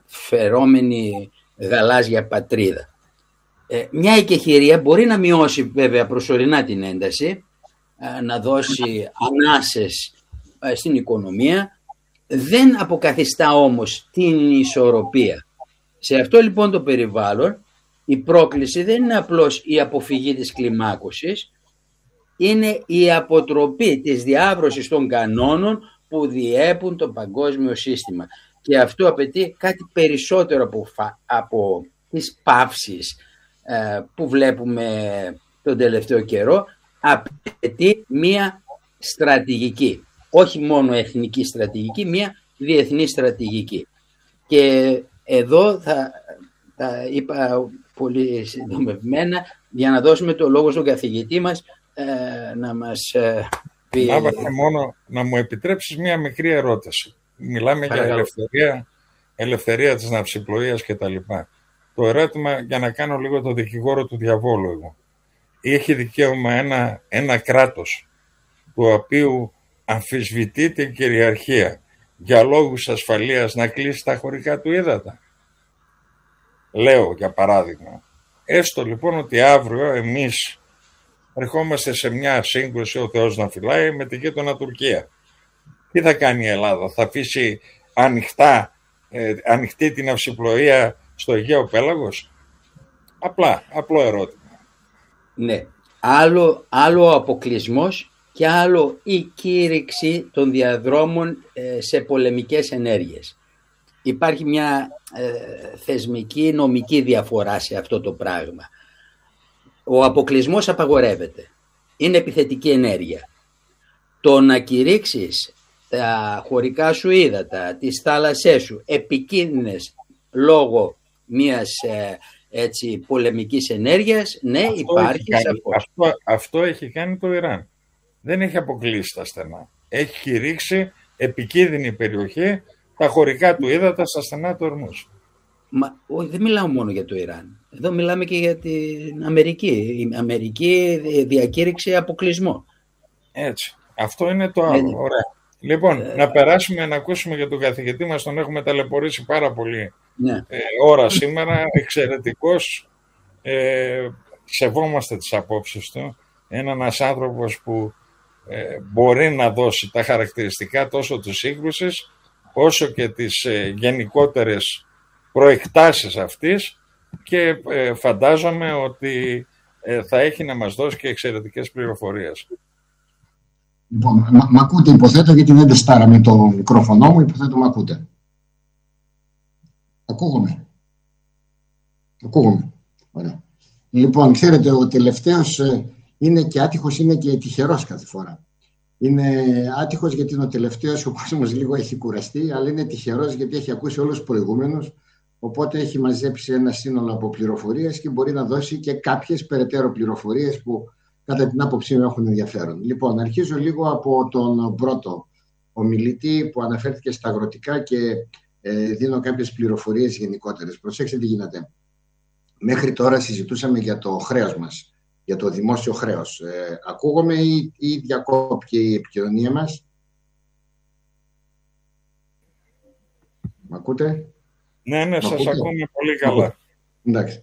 φερόμενη γαλάζια πατρίδα. Ε, μια εκεχηρία μπορεί να μειώσει βέβαια προσωρινά την ένταση, ε, να δώσει ανάσες ε, στην οικονομία, δεν αποκαθιστά όμως την ισορροπία. Σε αυτό λοιπόν το περιβάλλον η πρόκληση δεν είναι απλώς η αποφυγή της κλιμάκωσης, είναι η αποτροπή της διάβρωσης των κανόνων που διέπουν το παγκόσμιο σύστημα. Και αυτό απαιτεί κάτι περισσότερο από, από τις παύσεις ε, που βλέπουμε τον τελευταίο καιρό. Απαιτεί μία στρατηγική, όχι μόνο εθνική στρατηγική, μία διεθνή στρατηγική. Και εδώ θα, θα είπα πολύ συντομευμένα για να δώσουμε το λόγο στον καθηγητή μας ε, να μας ε, πει... Να, μόνο, να μου επιτρέψεις μία μικρή ερώτηση. Μιλάμε Παρακαλώ. για ελευθερία, ελευθερία της ναυσιπλοείας και τα λοιπά. Το ερώτημα, για να κάνω λίγο το δικηγόρο του διαβόλου εγώ. Έχει δικαίωμα ένα, ένα κράτος του οποίου αμφισβητείται η κυριαρχία για λόγους ασφαλείας να κλείσει τα χωρικά του ύδατα? Λέω για παράδειγμα. Έστω λοιπόν ότι αύριο εμείς ερχόμαστε σε μια σύγκρουση, ο Θεός να φυλάει, με τη γείτονα Τουρκία. Τι θα κάνει η Ελλάδα? Θα αφήσει ανοιχτά, ε, ανοιχτή την ναυσιπλοεία στο Αιγαίο Πέλαγος? Απλά, απλό ερώτημα. Ναι. Άλλο, άλλο ο αποκλεισμός και άλλο η κήρυξη των διαδρόμων ε, σε πολεμικές ενέργειες. Υπάρχει μια ε, θεσμική νομική διαφορά σε αυτό το πράγμα. Ο αποκλεισμός απαγορεύεται. Είναι επιθετική ενέργεια. Το να κηρύξεις τα χωρικά σου ύδατα, τις θάλασσές σου, επικίνδυνες λόγω μιας ε, έτσι, πολεμικής ενέργειας, ναι, αυτό υπάρχει σαφώς. Αυτό, αυτό έχει κάνει το Ιράν. Δεν έχει αποκλείσει τα στενά. Έχει κηρύξει επικίνδυνη περιοχή, τα χωρικά του ύδατα στα στενά του Ορμούζ. Μα όχι, δεν μιλάω μόνο για το Ιράν. Εδώ μιλάμε και για την Αμερική. Η Αμερική διακήρυξε αποκλεισμό. Έτσι. Αυτό είναι το άλλο. Ε, Ωραία. Λοιπόν, ε, να περάσουμε να ακούσουμε για τον καθηγητή μας. Τον έχουμε ταλαιπωρήσει πάρα πολύ ναι. ε, ώρα σήμερα. Εξαιρετικός. Ε, σεβόμαστε τις απόψεις του. Είναι ένας άνθρωπος που ε, μπορεί να δώσει τα χαρακτηριστικά τόσο της σύγκρουσης όσο και τις ε, γενικότερες προεκτάσεις αυτής και ε, φαντάζομαι ότι ε, θα έχει να μας δώσει και εξαιρετικές πληροφορίες. Λοιπόν, μ' ακούτε υποθέτω, γιατί δεν τεστάρα με το μικρόφωνο μου, υποθέτω μ' ακούτε. Ακούγομαι. Ακούγομαι. Ωραία. Λοιπόν, ξέρετε, ο τελευταίος ε, είναι και άτυχος, είναι και τυχερός κάθε φορά. Είναι άτυχος γιατί είναι ο τελευταίος, ο κόσμος λίγο έχει κουραστεί, αλλά είναι τυχερός γιατί έχει ακούσει όλους τους προηγούμενους, οπότε έχει μαζέψει ένα σύνολο από πληροφορίες και μπορεί να δώσει και κάποιες περαιτέρω πληροφορίες που κατά την άποψή μου έχουν ενδιαφέρον. Λοιπόν, αρχίζω λίγο από τον πρώτο ομιλητή που αναφέρθηκε στα αγροτικά και ε, δίνω κάποιες πληροφορίες γενικότερες. Προσέξτε τι γίνεται. Μέχρι τώρα συζητούσαμε για το χρέος μας, για το δημόσιο χρέος. Ε, ακούγομαι ή, ή διακόπηκε η επικοινωνία μας? Μ' ακούτε? Ναι, ναι, σας ακούμε πολύ καλά. Εντάξει.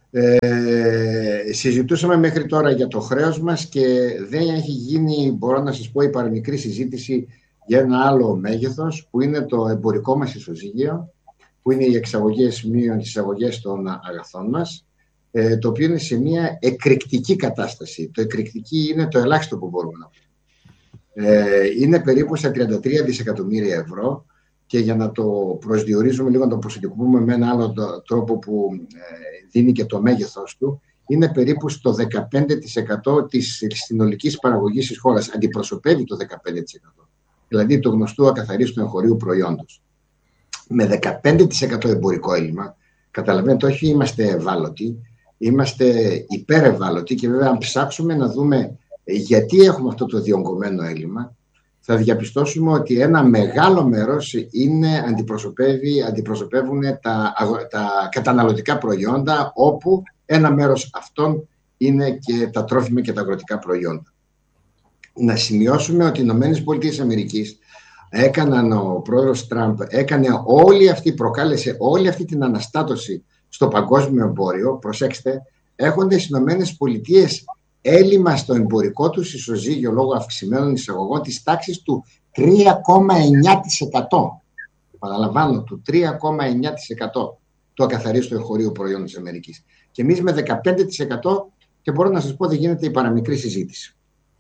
Ε, συζητούσαμε μέχρι τώρα για το χρέος μας και δεν έχει γίνει, μπορώ να σας πω, η παραμικρή συζήτηση για ένα άλλο μέγεθος που είναι το εμπορικό μας ισοζύγιο, που είναι οι εξαγωγές μείον τις εισαγωγές των αγαθών μας, ε, το οποίο είναι σε μια εκρηκτική κατάσταση. Το εκρηκτική είναι το ελάχιστο που μπορούμε να πούμε. Ε, είναι περίπου στα τριάντα τρία δισεκατομμύρια ευρώ. Και για να το προσδιορίζουμε λίγο, να το προσδιορίζουμε με ένα άλλο τρόπο που δίνει και το μέγεθος του, είναι περίπου στο δεκαπέντε τοις εκατό της συνολικής παραγωγής της χώρας. Αντιπροσωπεύει το δεκαπέντε τοις εκατό. Δηλαδή το γνωστό ακαθαρίστου εγχωρίου προϊόντος. Με δεκαπέντε τοις εκατό εμπορικό έλλειμμα, καταλαβαίνετε, όχι είμαστε ευάλωτοι, είμαστε υπερευάλωτοι και βέβαια αν ψάξουμε να δούμε γιατί έχουμε αυτό το διονγκωμένο έλλειμμα, θα διαπιστώσουμε ότι ένα μεγάλο μέρος είναι, αντιπροσωπεύει, αντιπροσωπεύουν τα, τα καταναλωτικά προϊόντα, όπου ένα μέρος αυτών είναι και τα τρόφιμα και τα αγροτικά προϊόντα. Να σημειώσουμε ότι οι Ηνωμένες Πολιτείες Αμερικής έκαναν, ο πρόεδρος Τραμπ έκανε όλη αυτή, προκάλεσε όλη αυτή την αναστάτωση στο παγκόσμιο εμπόριο, προσέξτε, έχοντας οι Ηνωμένες Πολιτείες έλλειμμα στο εμπορικό του ισοζύγιο λόγω αυξημένων εισαγωγών της τάξης του τρία κόμμα εννιά τοις εκατό. Παραλαμβάνω, του τρία κόμμα εννιά τοις εκατό του ακαθαρίστου εγχωρίου προϊόντος της Αμερικής. Και εμείς με δεκαπέντε τοις εκατό, και μπορώ να σας πω, δεν γίνεται η παραμικρή συζήτηση.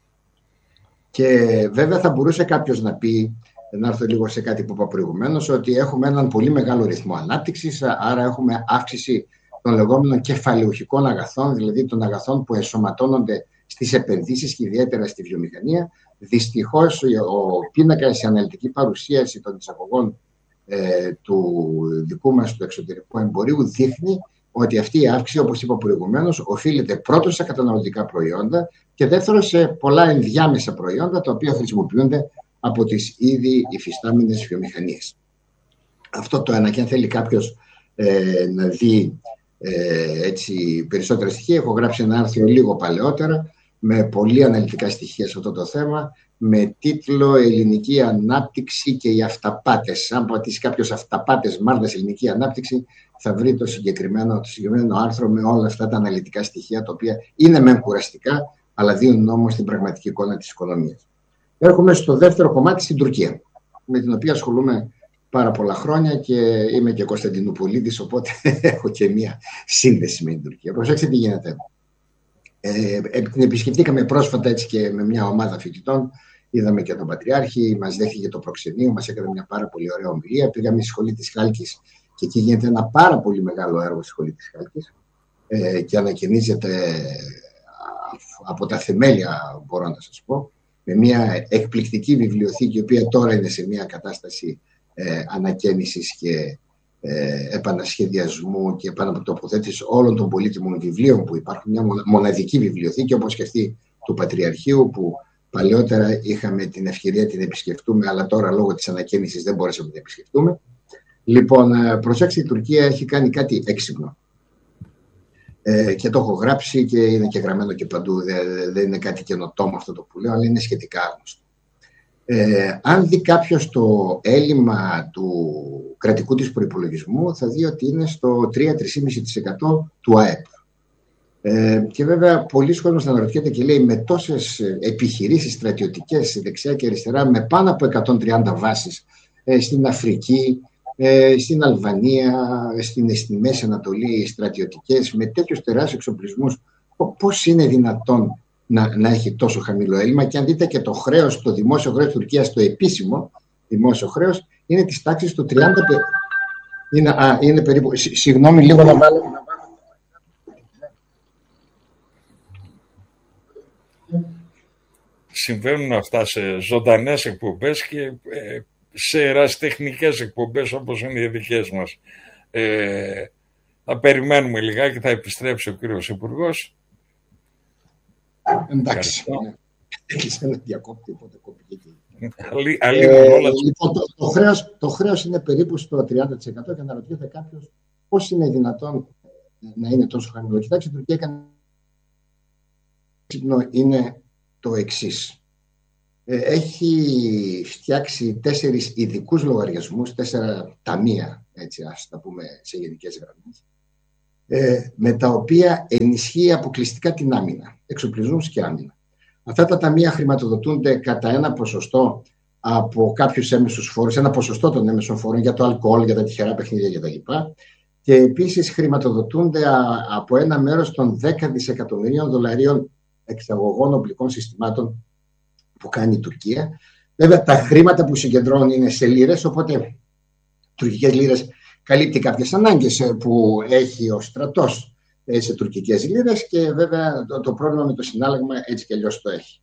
Και βέβαια θα μπορούσε κάποιος να πει, να έρθω λίγο σε κάτι που είπα προηγουμένως, ότι έχουμε έναν πολύ μεγάλο ρυθμό ανάπτυξης, άρα έχουμε αύξηση των λεγόμενων κεφαλαιοχικών αγαθών, δηλαδή των αγαθών που ενσωματώνονται στις επενδύσεις και ιδιαίτερα στη βιομηχανία. Δυστυχώς, ο πίνακας, η αναλυτική παρουσίαση των εισαγωγών ε, του δικού μας του εξωτερικού εμπορίου δείχνει ότι αυτή η αύξηση, όπως είπα προηγουμένως, οφείλεται πρώτον σε καταναλωτικά προϊόντα και δεύτερον σε πολλά ενδιάμεσα προϊόντα, τα οποία χρησιμοποιούνται από τις ήδη υφιστάμενες βιομηχανίες. Αυτό το ένα, και αν θέλει κάποιος ε, να δει Ε, έτσι, περισσότερα στοιχεία, έχω γράψει ένα άρθρο λίγο παλαιότερα με πολύ αναλυτικά στοιχεία σε αυτό το θέμα, με τίτλο «Ελληνική ανάπτυξη και οι αυταπάτες». Αν πατήσει κάποιος αυταπάτες Μάρδας ελληνική ανάπτυξη, θα βρει το συγκεκριμένο, το συγκεκριμένο άρθρο με όλα αυτά τα αναλυτικά στοιχεία, τα οποία είναι μεν κουραστικά, αλλά δίνουν όμως την πραγματική εικόνα της οικονομίας. Έρχομαι στο δεύτερο κομμάτι, στην Τουρκία, με την οποία ασχολούμαι πάρα πολλά χρόνια και είμαι και Κωνσταντινούπολίτης, οπότε έχω και μία σύνδεση με την Τουρκία. Προσέξτε τι γίνεται. Ε, την επισκεφτήκαμε πρόσφατα έτσι και με μια ομάδα φοιτητών. Είδαμε και τον Πατριάρχη, μας δέχτηκε το προξενείο, μας έκανε μια πάρα πολύ ωραία ομιλία. Πήγαμε στη σχολή της Χάλκης και εκεί γίνεται ένα πάρα πολύ μεγάλο έργο στη σχολή της Χάλκης ε, και ανακαινίζεται από τα θεμέλια, μπορώ να σας πω, με μια εκπληκτική βιβλιοθήκη, η οποία τώρα είναι σε μια κατάσταση Ε, ανακαίνησης και ε, επανασχεδιασμού και επανατοποθέτησης όλων των πολύτιμων βιβλίων που υπάρχουν. Μια μοναδική βιβλιοθήκη, όπως και αυτή του Πατριαρχείου, που παλαιότερα είχαμε την ευκαιρία την επισκεφτούμε, αλλά τώρα λόγω της ανακαίνησης δεν μπορέσαμε να την επισκεφτούμε. Λοιπόν, προσέξτε, η Τουρκία έχει κάνει κάτι έξυπνο. Ε, και το έχω γράψει και είναι και γραμμένο και παντού. Δεν, δεν είναι κάτι καινοτόμο αυτό το που λέω, αλλά είναι σχετικά άγνωστο. Ε, αν δει κάποιος το έλλειμμα του κρατικού της προϋπολογισμού, θα δει ότι είναι στο τρία με τρία κόμμα πέντε τοις εκατό του ΑΕΠ. Ε, και βέβαια πολλοί κόσμος θα αναρωτιέται και λέει, με τόσες επιχειρήσεις στρατιωτικές δεξιά και αριστερά, με πάνω από εκατόν τριάντα βάσεις ε, στην Αφρική, ε, στην Αλβανία, στην, στη Μέση Ανατολή, στρατιωτικές, με τέτοιους τεράστιους εξοπλισμούς, πώς είναι δυνατόν Να, να έχει τόσο χαμηλό έλλειμμα? Και αν δείτε και το χρέος, το δημόσιο χρέος της Τουρκίας, το επίσημο δημόσιο χρέος, είναι της τάξης του τριάντα. Είναι, α, είναι περίπου. Συγγνώμη, λίγο να βάλω. Συμβαίνουν αυτά σε ζωντανές εκπομπές και ε, σε ερασιτεχνικές εκπομπές όπως είναι οι δικές μας. Ε, θα περιμένουμε λιγάκι, θα επιστρέψει ο κύριος Υπουργός. Εντάξει. Έχει ένα διακόπτη, οπότε κόπηκε. Λοιπόν, το, το, χρέος, το χρέος είναι περίπου στο τριάντα τοις εκατό και αναρωτιέται κάποιος πώς είναι δυνατόν να είναι τόσο χαμηλό. Κοιτάξτε, η Τουρκία έκανε. Είναι το εξής. έχει φτιάξει τέσσερις ειδικούς λογαριασμούς, τέσσερα ταμεία, έτσι ας τα πούμε σε γενικές γραμμές, με τα οποία ενισχύει αποκλειστικά την άμυνα, εξοπλισμούς και άμυνα. Αυτά τα ταμεία χρηματοδοτούνται κατά ένα ποσοστό από κάποιους έμεσους φόρους, ένα ποσοστό των έμεσων φόρων για το αλκοόλ, για τα τυχερά παιχνίδια κτλ. Και επίσης χρηματοδοτούνται από ένα μέρος των δέκα δισεκατομμυρίων δολαρίων εξαγωγών οπλικών συστημάτων που κάνει η Τουρκία. Βέβαια, τα χρήματα που συγκεντρώνουν είναι σε λίρες, οπότε τουρκικές λίρες καλύπτει κάποιες ανάγκες που έχει ο στρατός σε τουρκικές λίρες και βέβαια το, το πρόβλημα με το συνάλλαγμα έτσι και αλλιώς το έχει.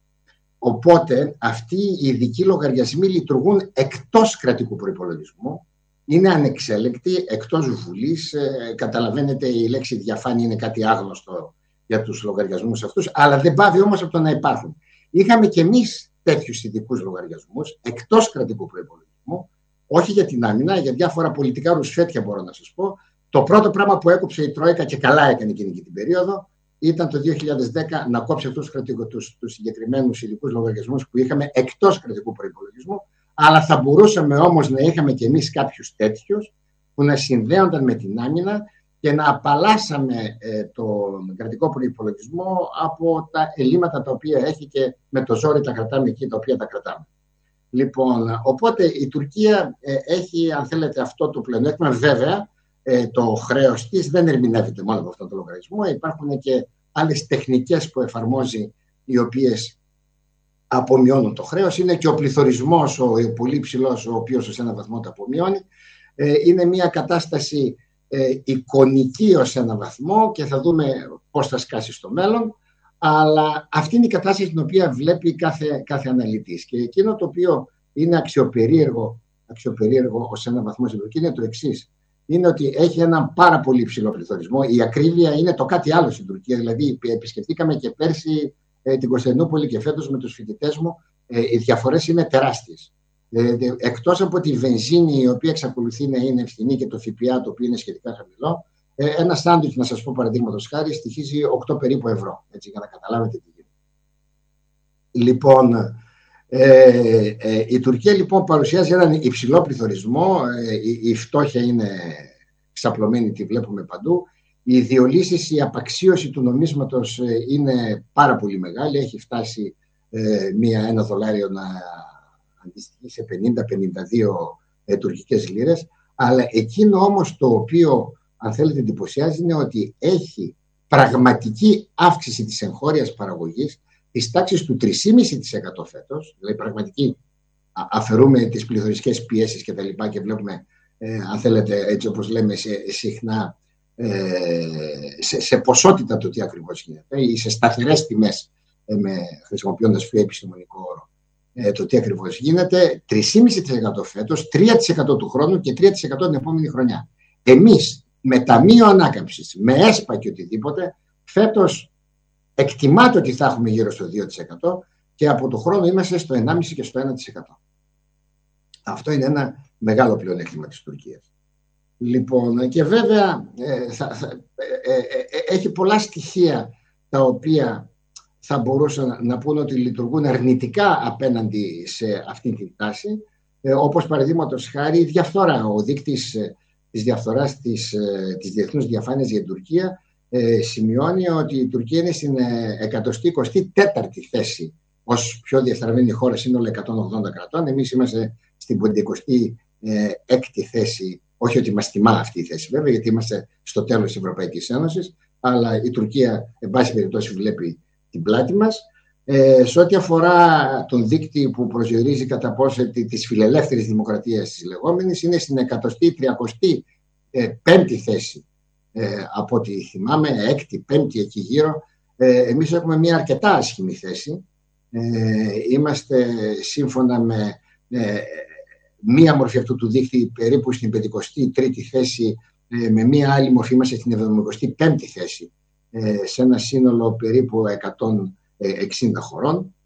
Οπότε αυτοί οι ειδικοί λογαριασμοί λειτουργούν εκτός κρατικού προϋπολογισμού, είναι ανεξέλεκτοι, εκτός Βουλής. Ε, καταλαβαίνετε, η λέξη διαφάνεια είναι κάτι άγνωστο για τους λογαριασμούς αυτούς, αλλά δεν πάβει όμως από το να υπάρχουν. Είχαμε και εμείς τέτοιους ειδικούς λογαριασμούς εκτός κρατικού προϋπολογισμού, όχι για την άμυνα, για διάφορα πολιτικά ρουσφέτια μπορώ να σας πω. Το πρώτο πράγμα που έκοψε η Τρόικα και καλά έκανε εκείνη και την περίοδο ήταν το δύο χιλιάδες δέκα να κόψει αυτούς τους, τους συγκεκριμένους ειδικούς λογαριασμούς που είχαμε εκτός κρατικού προϋπολογισμού, αλλά θα μπορούσαμε όμως να είχαμε και εμείς κάποιους τέτοιους που να συνδέονταν με την άμυνα και να απαλλάσσαμε ε, τον κρατικό προϋπολογισμό από τα ελλείμματα τα οποία έχει και με το ζόρι τα κρατάμε εκεί τα οποία τα κρατάμε. Λοιπόν, οπότε η Τουρκία ε, έχει, αν θέλετε, αυτό το πλεονέκτημα. Βέβαια, ε, το χρέος της δεν ερμηνεύεται μόνο από αυτόν τον λογαριασμό. Υπάρχουν και άλλες τεχνικές που εφαρμόζει, οι οποίες απομειώνουν το χρέος. Είναι και ο πληθωρισμός, ο, ο πολύ ψηλός, ο οποίος σε έναν βαθμό το απομειώνει. Ε, είναι μια κατάσταση ε, εικονική ως έναν βαθμό και θα δούμε πώς θα σκάσει στο μέλλον. Αλλά αυτή είναι η κατάσταση την οποία βλέπει κάθε, κάθε αναλυτής. Και εκείνο το οποίο είναι αξιοπερίεργο, αξιοπερίεργο ως έναν βαθμό στην Τουρκία είναι το εξής. Είναι ότι έχει έναν πάρα πολύ ψηλό πληθωρισμό. Η ακρίβεια είναι το κάτι άλλο στην Τουρκία. Δηλαδή, επισκεφτήκαμε και πέρσι ε, την Κωνσταντινούπολη και φέτος με τους φοιτητές μου. Ε, οι διαφορές είναι τεράστιες. Ε, εκτός από τη βενζίνη, η οποία εξακολουθεί να είναι ευθυνή, και το ΦΠΑ, το οποίο είναι σχετικά χαμηλό. Ένα σάντουιτς, να σας πω παραδείγματος χάρη, στοιχίζει οκτώ περίπου ευρώ, έτσι, για να καταλάβετε τι γίνεται. Λοιπόν, ε, ε, η Τουρκία λοιπόν παρουσιάζει έναν υψηλό πληθωρισμό, ε, η, η φτώχεια είναι ξαπλωμένη, τη βλέπουμε παντού. Η διολύσεις, η απαξίωση του νομίσματος ε, είναι πάρα πολύ μεγάλη, έχει φτάσει ε, μία, ένα δολάριο να αντιστοιχεί σε πενήντα με πενήντα δύο ε, τουρκικές λίρες, αλλά εκείνο όμως το οποίο, αν θέλετε, εντυπωσιάζει, είναι ότι έχει πραγματική αύξηση της εγχώριας παραγωγής της τάξης του τρία κόμμα πέντε τοις εκατό φέτος, δηλαδή πραγματική, αφαιρούμε τις πληθωριστικές πιέσεις και τα λοιπά και βλέπουμε, ε, αν θέλετε, έτσι όπως λέμε σε, συχνά, ε, σε, σε ποσότητα το τι ακριβώς γίνεται ή σε σταθερές τιμές, ε, με, χρησιμοποιώντας πιο επιστημονικό όρο, ε, το τι ακριβώς γίνεται, τρία κόμμα πέντε τοις εκατό φέτος, τρία τοις εκατό του χρόνου και τρία τοις εκατό την επόμενη χρονιά. Εμείς, με ταμείο ανάκαμψης, με ΕΣΠΑ και οτιδήποτε, φέτος εκτιμάται ότι θα έχουμε γύρω στο δύο τοις εκατό και από το χρόνο είμαστε στο ενάμιση τοις εκατό και στο ένα τοις εκατό. Αυτό είναι ένα μεγάλο πλεονέκτημα της Τουρκίας. Λοιπόν, και βέβαια ε, θα, θα, ε, ε, ε, έχει πολλά στοιχεία τα οποία θα μπορούσαν να πούνε ότι λειτουργούν αρνητικά απέναντι σε αυτή την τάση, ε, όπως παραδείγματος χάρη η διαφθορά, ο δείκτης ε, της διαφθοράς της, της διεθνούς διαφάνειας για την Τουρκία ε, σημειώνει ότι η Τουρκία είναι στην εκατοστή εικοστή τέταρτη θέση ως πιο διαστραμμένη χώρα σύνολο εκατόν ογδόντα κρατών. Εμείς είμαστε στην πεντηκοστή έκτη θέση, όχι ότι μας τιμά αυτή η θέση βέβαια, γιατί είμαστε στο τέλος της Ευρωπαϊκής Ένωσης, αλλά η Τουρκία εν πάση περιπτώσει βλέπει την πλάτη μας. Ε, σε ό,τι αφορά τον δείκτη που προσδιορίζει κατά πόσο της φιλελεύθερης δημοκρατίας της λεγόμενης, είναι στην εκατοστή τριακοστή πέμπτη θέση, ε, από ό,τι θυμάμαι, έκτη, πέμπτη εκεί γύρω. Ε, εμείς έχουμε μια αρκετά άσχημη θέση. Ε, είμαστε σύμφωνα με ε, μία μορφή αυτού του δείκτη περίπου στην πεντηκοστή τρίτη θέση, ε, με μία άλλη μορφή είμαστε στην εβδομηκοστή πέμπτη θέση, ε, σε ένα σύνολο περίπου εκατόν εξήντα χωρών.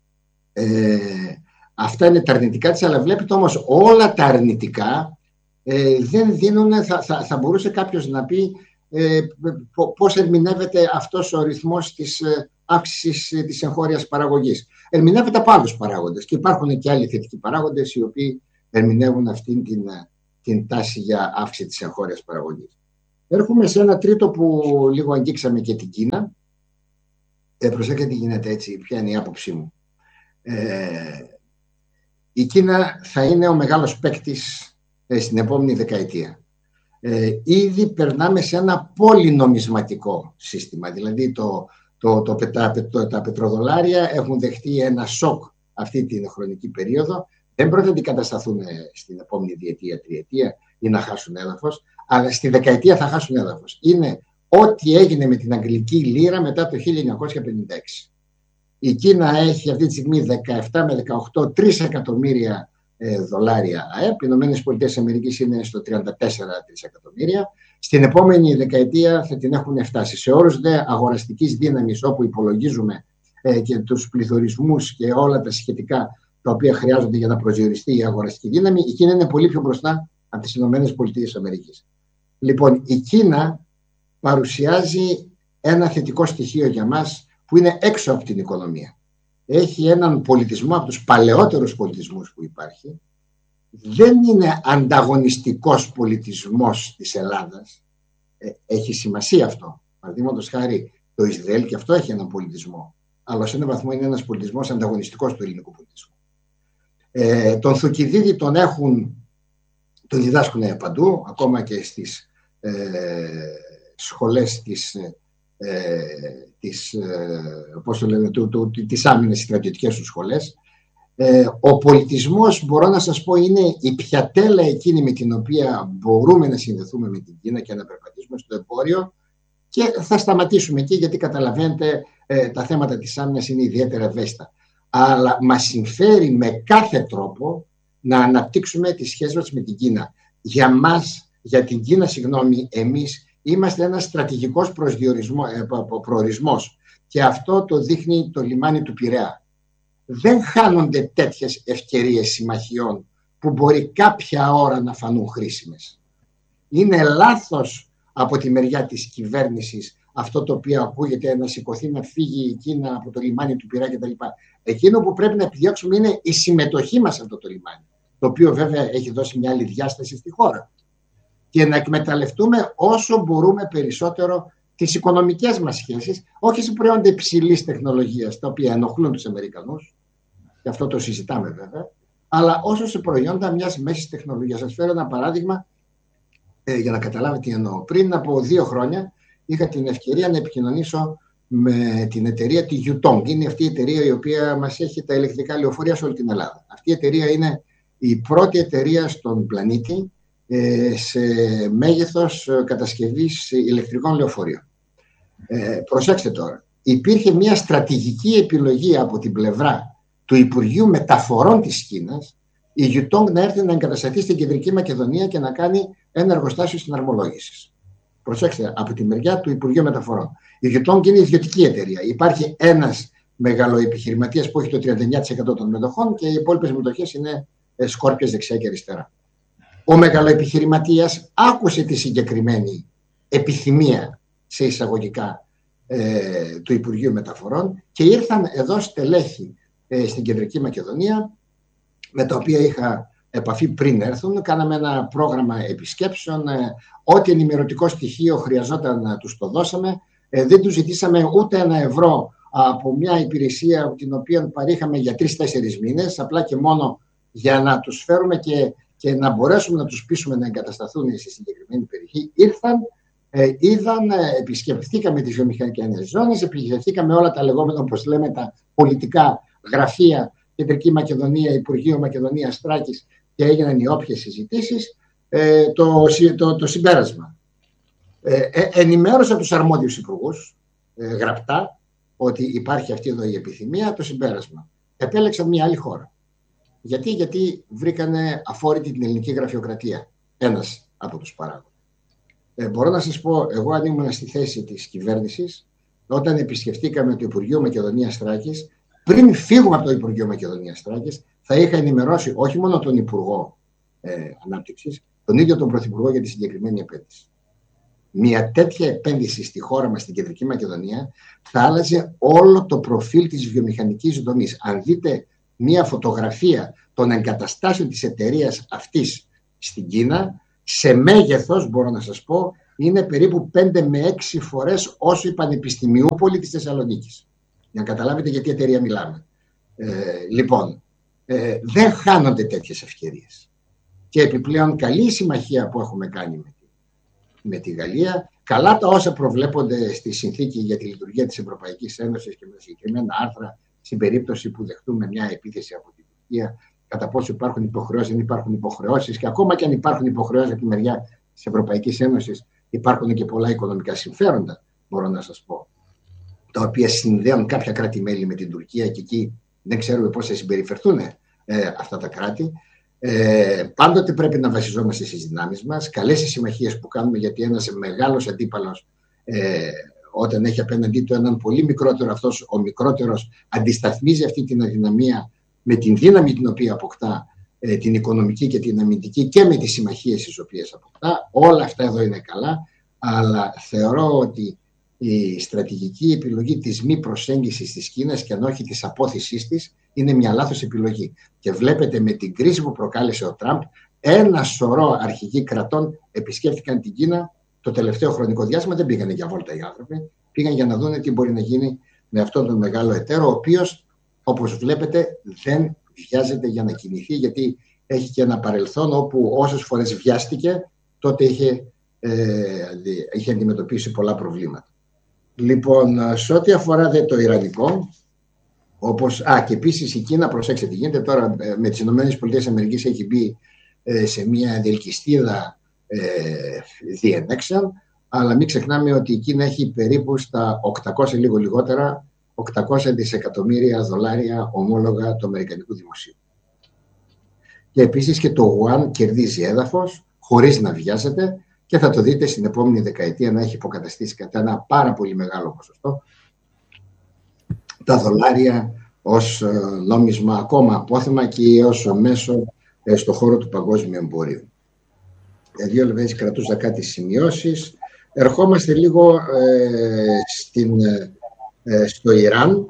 Ε, αυτά είναι τα αρνητικά της, αλλά βλέπετε όμως όλα τα αρνητικά ε, δεν δίνουν, θα, θα, θα μπορούσε κάποιος να πει ε, πώς ερμηνεύεται αυτός ο ρυθμός της ε, αύξησης της εγχώριας παραγωγής. Ερμηνεύεται από άλλους παράγοντες και υπάρχουν και άλλοι θετικοί παράγοντες οι οποίοι ερμηνεύουν αυτήν την, την τάση για αύξηση της εγχώριας παραγωγής. Έρχομαι σε ένα τρίτο που λίγο αγγίξαμε και την Κίνα. Ε, προσέξτε τι γίνεται έτσι, ποια είναι η άποψή μου. Ε, η Κίνα θα είναι ο μεγάλος παίκτης ε, στην επόμενη δεκαετία. Ε, ήδη περνάμε σε ένα πολυνομισματικό σύστημα, δηλαδή το, το, το, τα, το, τα πετροδολάρια έχουν δεχτεί ένα σοκ αυτή την χρονική περίοδο. Δεν πρόκειται να αντικατασταθούν στην επόμενη διετία, τριετία ή να χάσουν έδαφος, αλλά στη δεκαετία θα χάσουν έδαφος. Είναι ό,τι έγινε με την αγγλική λίρα μετά το χίλια εννιακόσια πενήντα έξι. Η Κίνα έχει αυτή τη στιγμή δεκαεπτά με δεκαοκτώ τρισεκατομμύρια ε, δολάρια ΑΕΠ. Οι Ηνωμένες Πολιτείες Αμερικής είναι στο τριάντα τέσσερα τρισεκατομμύρια. Στην επόμενη δεκαετία θα την έχουν φτάσει. Σε όρους δε αγοραστικής δύναμης, όπου υπολογίζουμε ε, και τους πληθωρισμούς και όλα τα σχετικά τα οποία χρειάζονται για να προσδιοριστεί η αγοραστική δύναμη, η Κίνα είναι πολύ πιο μπροστά από τις Ηνωμένες Πολιτείες Αμερικής. Λοιπόν, η Κίνα παρουσιάζει ένα θετικό στοιχείο για μας που είναι έξω από την οικονομία. Έχει έναν πολιτισμό από τους παλαιότερους πολιτισμούς που υπάρχει. Δεν είναι ανταγωνιστικός πολιτισμός της Ελλάδας. Ε, έχει σημασία αυτό. Παραδείγματος χάρη το Ισραήλ και αυτό έχει έναν πολιτισμό. Αλλά σε έναν βαθμό είναι ένας πολιτισμός ανταγωνιστικός του ελληνικού πολιτισμού. Ε, τον Θουκυδίδη τον έχουν, τον διδάσκουν παντού, ακόμα και στις ε, σχολές της, ε, της, ε, πώς το λένε, του, του, της άμυνας, στις στρατιωτικές του σχολές. Ε, ο πολιτισμός, μπορώ να σας πω, είναι η πιατέλα εκείνη με την οποία μπορούμε να συνδεθούμε με την Κίνα και να περπατήσουμε στο εμπόριο, και θα σταματήσουμε εκεί γιατί καταλαβαίνετε ε, τα θέματα της άμυνας είναι ιδιαίτερα ευαίσθητα. Αλλά μας συμφέρει με κάθε τρόπο να αναπτύξουμε τις σχέσεις μας με την Κίνα. Για μας, για την Κίνα, συγγνώμη, εμείς είμαστε ένας στρατηγικός προορισμός και αυτό το δείχνει το λιμάνι του Πειραιά. Δεν χάνονται τέτοιες ευκαιρίες συμμαχιών που μπορεί κάποια ώρα να φανούν χρήσιμες. Είναι λάθος από τη μεριά της κυβέρνησης αυτό το οποίο ακούγεται να σηκωθεί, να φύγει η Κίνα από το λιμάνι του Πειραιά κτλ. Εκείνο που πρέπει να επιδιώξουμε είναι η συμμετοχή μας σε αυτό το λιμάνι, το οποίο βέβαια έχει δώσει μια άλλη διάσταση στη χώρα. Και να εκμεταλλευτούμε όσο μπορούμε περισσότερο τις οικονομικές μας σχέσεις, όχι σε προϊόντα υψηλής τεχνολογίας, τα οποία ενοχλούν τους Αμερικανούς, και αυτό το συζητάμε βέβαια, αλλά όσο σε προϊόντα μιας μέσης τεχνολογίας. Σας φέρω ένα παράδειγμα ε, για να καταλάβετε τι εννοώ. Πριν από δύο χρόνια είχα την ευκαιρία να επικοινωνήσω με την εταιρεία τη Yutong. Είναι αυτή η εταιρεία η οποία μας έχει τα ηλεκτρικά λεωφορεία σε όλη την Ελλάδα. Αυτή η εταιρεία είναι η πρώτη εταιρεία στον πλανήτη ε, σε μέγεθος κατασκευής ηλεκτρικών λεωφορείων. Ε, προσέξτε τώρα, υπήρχε μια στρατηγική επιλογή από την πλευρά του Υπουργείου Μεταφορών της Κίνας η Yutong να έρθει να εγκατασταθεί στην Κεντρική Μακεδονία και να κάνει ένα εργοστάσιο συναρμολόγησης. Προσέξτε, από τη μεριά του Υπουργείου Μεταφορών. Η Yutong είναι ιδιωτική εταιρεία. Υπάρχει ένας μεγαλοεπιχειρηματίας που έχει το τριάντα εννέα τοις εκατό των μετοχών και οι υπόλοιπες μετοχές είναι σκόρπιες δεξιά και αριστερά. Ο μεγαλοεπιχειρηματίας άκουσε τη συγκεκριμένη επιθυμία σε εισαγωγικά ε, του Υπουργείου Μεταφορών και ήρθαν εδώ στελέχη ε, στην Κεντρική Μακεδονία με τα οποία είχα επαφή πριν έρθουν. Κάναμε ένα πρόγραμμα επισκέψεων. Ε, ό,τι ενημερωτικό στοιχείο χρειαζόταν να τους το δώσαμε. Ε, δεν τους ζητήσαμε ούτε ένα ευρώ από μια υπηρεσία την οποία παρήχαμε για τρεις-τέσσερις μήνες, απλά και μόνο για να τους φέρουμε και, και να μπορέσουμε να τους πείσουμε να εγκατασταθούν στη συγκεκριμένη περιοχή. Ήρθαν, ε, είδαν, ε, επισκεφθήκαμε τις βιομηχανικές ζώνες, επισκεφθήκαμε όλα τα λεγόμενα, όπως λέμε, τα πολιτικά γραφεία, Κεντρική Μακεδονία, Υπουργείο Μακεδονίας Θράκης, και έγιναν οι όποιες συζητήσεις. Ε, το, το, το συμπέρασμα. Ε, ε, ενημέρωσα τους αρμόδιους υπουργούς ε, γραπτά ότι υπάρχει αυτή εδώ η επιθυμία. Το συμπέρασμα. Επέλεξαν μια άλλη χώρα. Γιατί, γιατί βρήκανε αφόρητη την ελληνική γραφειοκρατία. Ένας από τους παράγοντες. Ε, μπορώ να σας πω, εγώ αν ήμουν στη θέση της κυβέρνησης, όταν επισκεφτήκαμε το Υπουργείο Μακεδονίας Θράκης, πριν φύγουμε από το Υπουργείο Μακεδονίας Θράκης, θα είχα ενημερώσει όχι μόνο τον Υπουργό ε, Ανάπτυξης, τον ίδιο τον Πρωθυπουργό για τη συγκεκριμένη επένδυση. Μια τέτοια επένδυση στη χώρα μας, στην Κεντρική Μακεδονία, θα άλλαζε όλο το προφίλ της βιομηχανικής δομής. Αν δείτε μια φωτογραφία των εγκαταστάσεων της εταιρείας αυτής στην Κίνα, σε μέγεθος, μπορώ να σας πω, είναι περίπου πέντε με έξι φορές όσο η Πανεπιστημιούπολη της Θεσσαλονίκης. Για να καταλάβετε γιατί εταιρεία μιλάμε. Ε, λοιπόν, ε, δεν χάνονται τέτοιες ευκαιρίες. Και επιπλέον καλή η συμμαχία που έχουμε κάνει με τη, με τη Γαλλία, καλά τα όσα προβλέπονται στη συνθήκη για τη λειτουργία της Ευρωπαϊκής Ένωσης και με συγκεκριμένα άρθρα στην περίπτωση που δεχτούμε μια επίθεση από την Τουρκία, κατά πόσο υπάρχουν υποχρεώσεις, δεν υπάρχουν υποχρεώσεις, και ακόμα και αν υπάρχουν υποχρεώσεις από τη μεριά της Ευρωπαϊκής Ένωσης, υπάρχουν και πολλά οικονομικά συμφέροντα, μπορώ να σας πω, τα οποία συνδέουν κάποια κράτη-μέλη με την Τουρκία και εκεί δεν ξέρουμε πώς θα συμπεριφερθούν ε, αυτά τα κράτη. Ε, πάντοτε πρέπει να βασιζόμαστε στις δυνάμεις μας, καλές οι συμμαχίες που κάνουμε, γιατί ένας μεγάλος αντίπαλος ε, όταν έχει απέναντί του έναν πολύ μικρότερο, αυτός ο μικρότερος αντισταθμίζει αυτή την αδυναμία με την δύναμη την οποία αποκτά, ε, την οικονομική και την αμυντική, και με τις συμμαχίες τις οποίες αποκτά. Όλα αυτά εδώ είναι καλά, αλλά θεωρώ ότι η στρατηγική επιλογή της μη προσέγγισης της Κίνας και αν όχι της απόθυσής της είναι μια λάθος επιλογή. Και βλέπετε με την κρίση που προκάλεσε ο Τραμπ, ένα σωρό αρχηγοί κρατών επισκέφτηκαν την Κίνα το τελευταίο χρονικό διάστημα. Δεν πήγανε για βόλτα οι άνθρωποι, πήγαν για να δουν τι μπορεί να γίνει με αυτόν τον μεγάλο εταίρο, ο οποίος, όπως βλέπετε, δεν βιάζεται για να κινηθεί, γιατί έχει και ένα παρελθόν όπου όσες φορές βιάστηκε, τότε είχε, ε, είχε αντιμετωπίσει πολλά προβλήματα. Λοιπόν, σε ό,τι αφορά δε το Ιρανικό, όπως, α, και επίσης η Κίνα, προσέξτε τι γίνεται τώρα με τις ΗΠΑ, έχει μπει ε, σε μια διελκυστίδα ε, διενέξεων, αλλά μην ξεχνάμε ότι η Κίνα έχει περίπου στα οκτακόσια, λίγο λιγότερα, οκτακόσια δισεκατομμύρια δολάρια ομόλογα του Αμερικανικού Δημοσίου. Και επίσης και το Γουάν κερδίζει έδαφος χωρίς να βιάζεται, και θα το δείτε στην επόμενη δεκαετία να έχει υποκαταστήσει κατά ένα πάρα πολύ μεγάλο ποσοστό τα δολάρια ως νόμισμα, ακόμα απόθεμα και ως μέσο στο χώρο του παγκόσμιου εμπορίου. Δύο λεπτά κρατούσα κάτι σημειώσεις. Ερχόμαστε λίγο ε, στην, ε, στο Ιράν.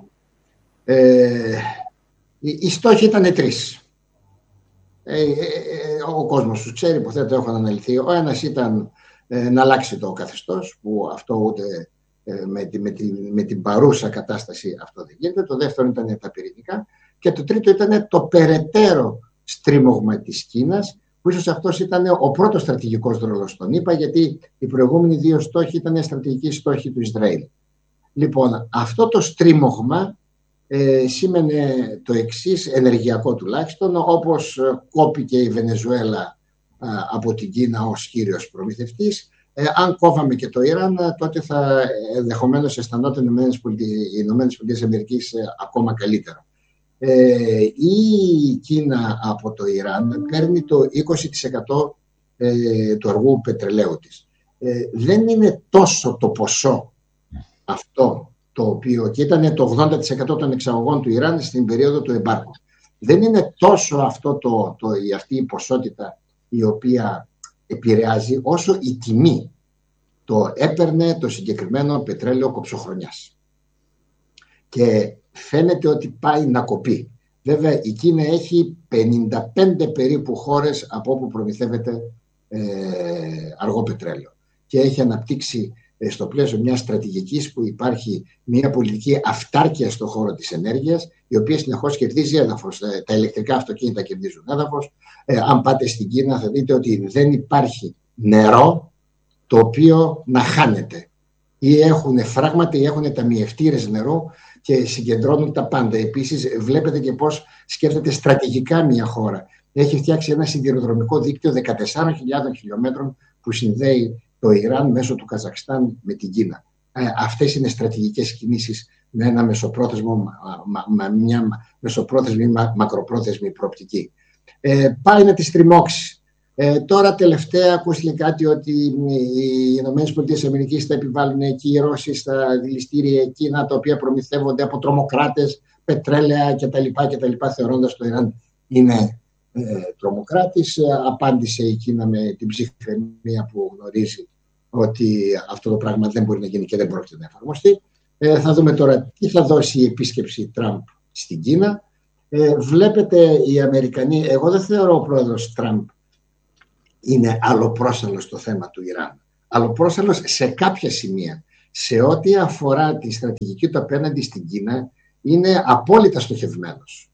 Ε, οι, οι στόχοι ήταν τρεις. Ε, ε, ο κόσμος τους ξέρει, υποθέτω έχουν αναλυθεί. Ο ένας ήταν ε, να αλλάξει το καθεστώς, που αυτό ούτε ε, με, τη, με, τη, με την παρούσα κατάσταση αυτό δεν γίνεται. Το δεύτερο ήταν τα πυρηνικά. Και το τρίτο ήταν το περαιτέρω στρίμωγμα της Κίνας, που ίσως αυτός ήταν ο πρώτος στρατηγικός ρόλος των ΗΠΑ, γιατί οι προηγούμενοι δύο στόχοι ήταν στρατηγικοί στόχοι του Ισραήλ. Λοιπόν, αυτό το στρίμωγμα ε, σήμαινε το εξής, ενεργειακό τουλάχιστον, όπως κόπηκε η Βενεζουέλα ε, από την Κίνα ως κύριος προμηθευτής. Ε, αν κόβαμε και το Ιράν, τότε θα ενδεχομένως αισθανόταν οι Ηνωμένες Πολιτείες Αμερικής ε, ακόμα καλύτερα. Ε, η Κίνα από το Ιράν παίρνει το είκοσι τοις εκατό ε, του αργού πετρελαίου της. Ε, δεν είναι τόσο το ποσό αυτό το οποίο, και ήταν το ογδόντα τοις εκατό των εξαγωγών του Ιράν στην περίοδο του εμπάργκου. Δεν είναι τόσο αυτό το, το, η, αυτή η ποσότητα η οποία επηρεάζει, όσο η τιμή το έπαιρνε το συγκεκριμένο πετρέλαιο κοψοχρονιάς. Και φαίνεται ότι πάει να κοπεί. Βέβαια η Κίνα έχει πενήντα πέντε περίπου χώρες από όπου προμηθεύεται ε, αργό πετρέλαιο και έχει αναπτύξει ε, στο πλαίσιο μιας στρατηγικής που υπάρχει μια πολιτική αυτάρκεια στον χώρο της ενέργειας, η οποία συνεχώς κερδίζει έδαφος. Ε, τα ηλεκτρικά αυτοκίνητα κερδίζουν έδαφος. Ε, αν πάτε στην Κίνα θα δείτε ότι δεν υπάρχει νερό το οποίο να χάνεται. Ή έχουν φράγματα ή έχουν ταμιευτήρες νερού και συγκεντρώνουν τα πάντα. Επίσης βλέπετε και πώς σκέφτεται στρατηγικά μια χώρα. Έχει φτιάξει ένα σιδηροδρομικό δίκτυο δεκατεσσάρων χιλιάδων χιλιόμετρων που συνδέει το Ιράν μέσω του Καζακστάν με την Κίνα. Ε, αυτές είναι στρατηγικές κινήσεις με ένα μεσοπρόθεσμο, μα, μα, μια μεσοπρόθεσμη μα, μακροπρόθεσμη προοπτική. Ε, πάει να τη στριμώξει. Ε, τώρα τελευταία ακούστηκε κάτι ότι οι Ηνωμένες Πολιτείες Αμερικής θα επιβάλλουν κυρώσεις στα δηληστήρια εκείνα τα οποία προμηθεύονται από τρομοκράτες, πετρέλαια κτλ. κτλ θεωρώντας το Ιράν είναι ε, τρομοκράτης. Ε, απάντησε η Κίνα με την ψυχραιμία που γνωρίζει ότι αυτό το πράγμα δεν μπορεί να γίνει και δεν πρόκειται να εφαρμοστεί. Ε, θα δούμε τώρα τι θα δώσει η επίσκεψη Τραμπ στην Κίνα. Ε, βλέπετε οι Αμερικανοί, εγώ δεν θεωρώ ο πρόεδρος Τραμπ είναι αλλοπρόσαλλος στο θέμα του Ιράν. Αλλοπρόσαλλος σε κάποια σημεία. Σε ό,τι αφορά τη στρατηγική του απέναντι στην Κίνα, είναι απόλυτα στοχευμένος.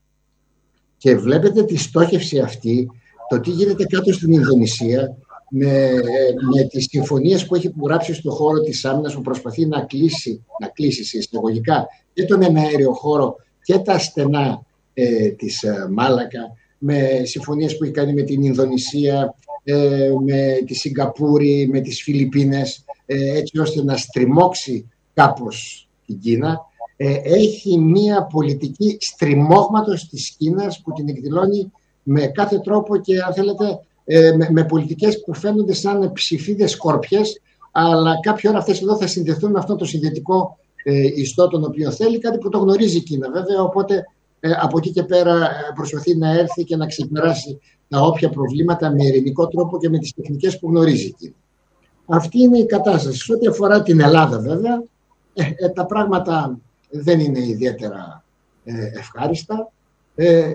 Και βλέπετε τη στόχευση αυτή, το τι γίνεται κάτω στην Ινδονησία, με, με τις συμφωνίες που έχει υπογράψει στον χώρο της άμυνας, που προσπαθεί να κλείσει, να κλείσει σε εισαγωγικά και τον εναέριο χώρο και τα στενά ε, της ε, Μάλακα, με συμφωνίες που έχει κάνει με την Ινδονησία, ε, με τη Σιγκαπούρη, με τις Φιλιππίνες, ε, έτσι ώστε να στριμώξει κάπως την Κίνα. Ε, έχει μία πολιτική στριμώγματος της Κίνας που την εκδηλώνει με κάθε τρόπο και αν θέλετε ε, με, με πολιτικές που φαίνονται σαν ψηφίδες σκόρπιες, αλλά κάποια ώρα αυτές εδώ θα συνδεθούν με αυτό το συνδετικό ε, ιστό τον οποίο θέλει, κάτι που το γνωρίζει η Κίνα βέβαια, οπότε ε, από εκεί και πέρα προσπαθεί να έρθει και να ξεπεράσει τα όποια προβλήματα με ειρηνικό τρόπο και με τις τεχνικές που γνωρίζει η Κίνα. Αυτή είναι η κατάσταση. Σε ό,τι αφορά την Ελλάδα βέβαια, ε, ε, τα πράγματα δεν είναι ιδιαίτερα ε, ευχάριστα. Ε,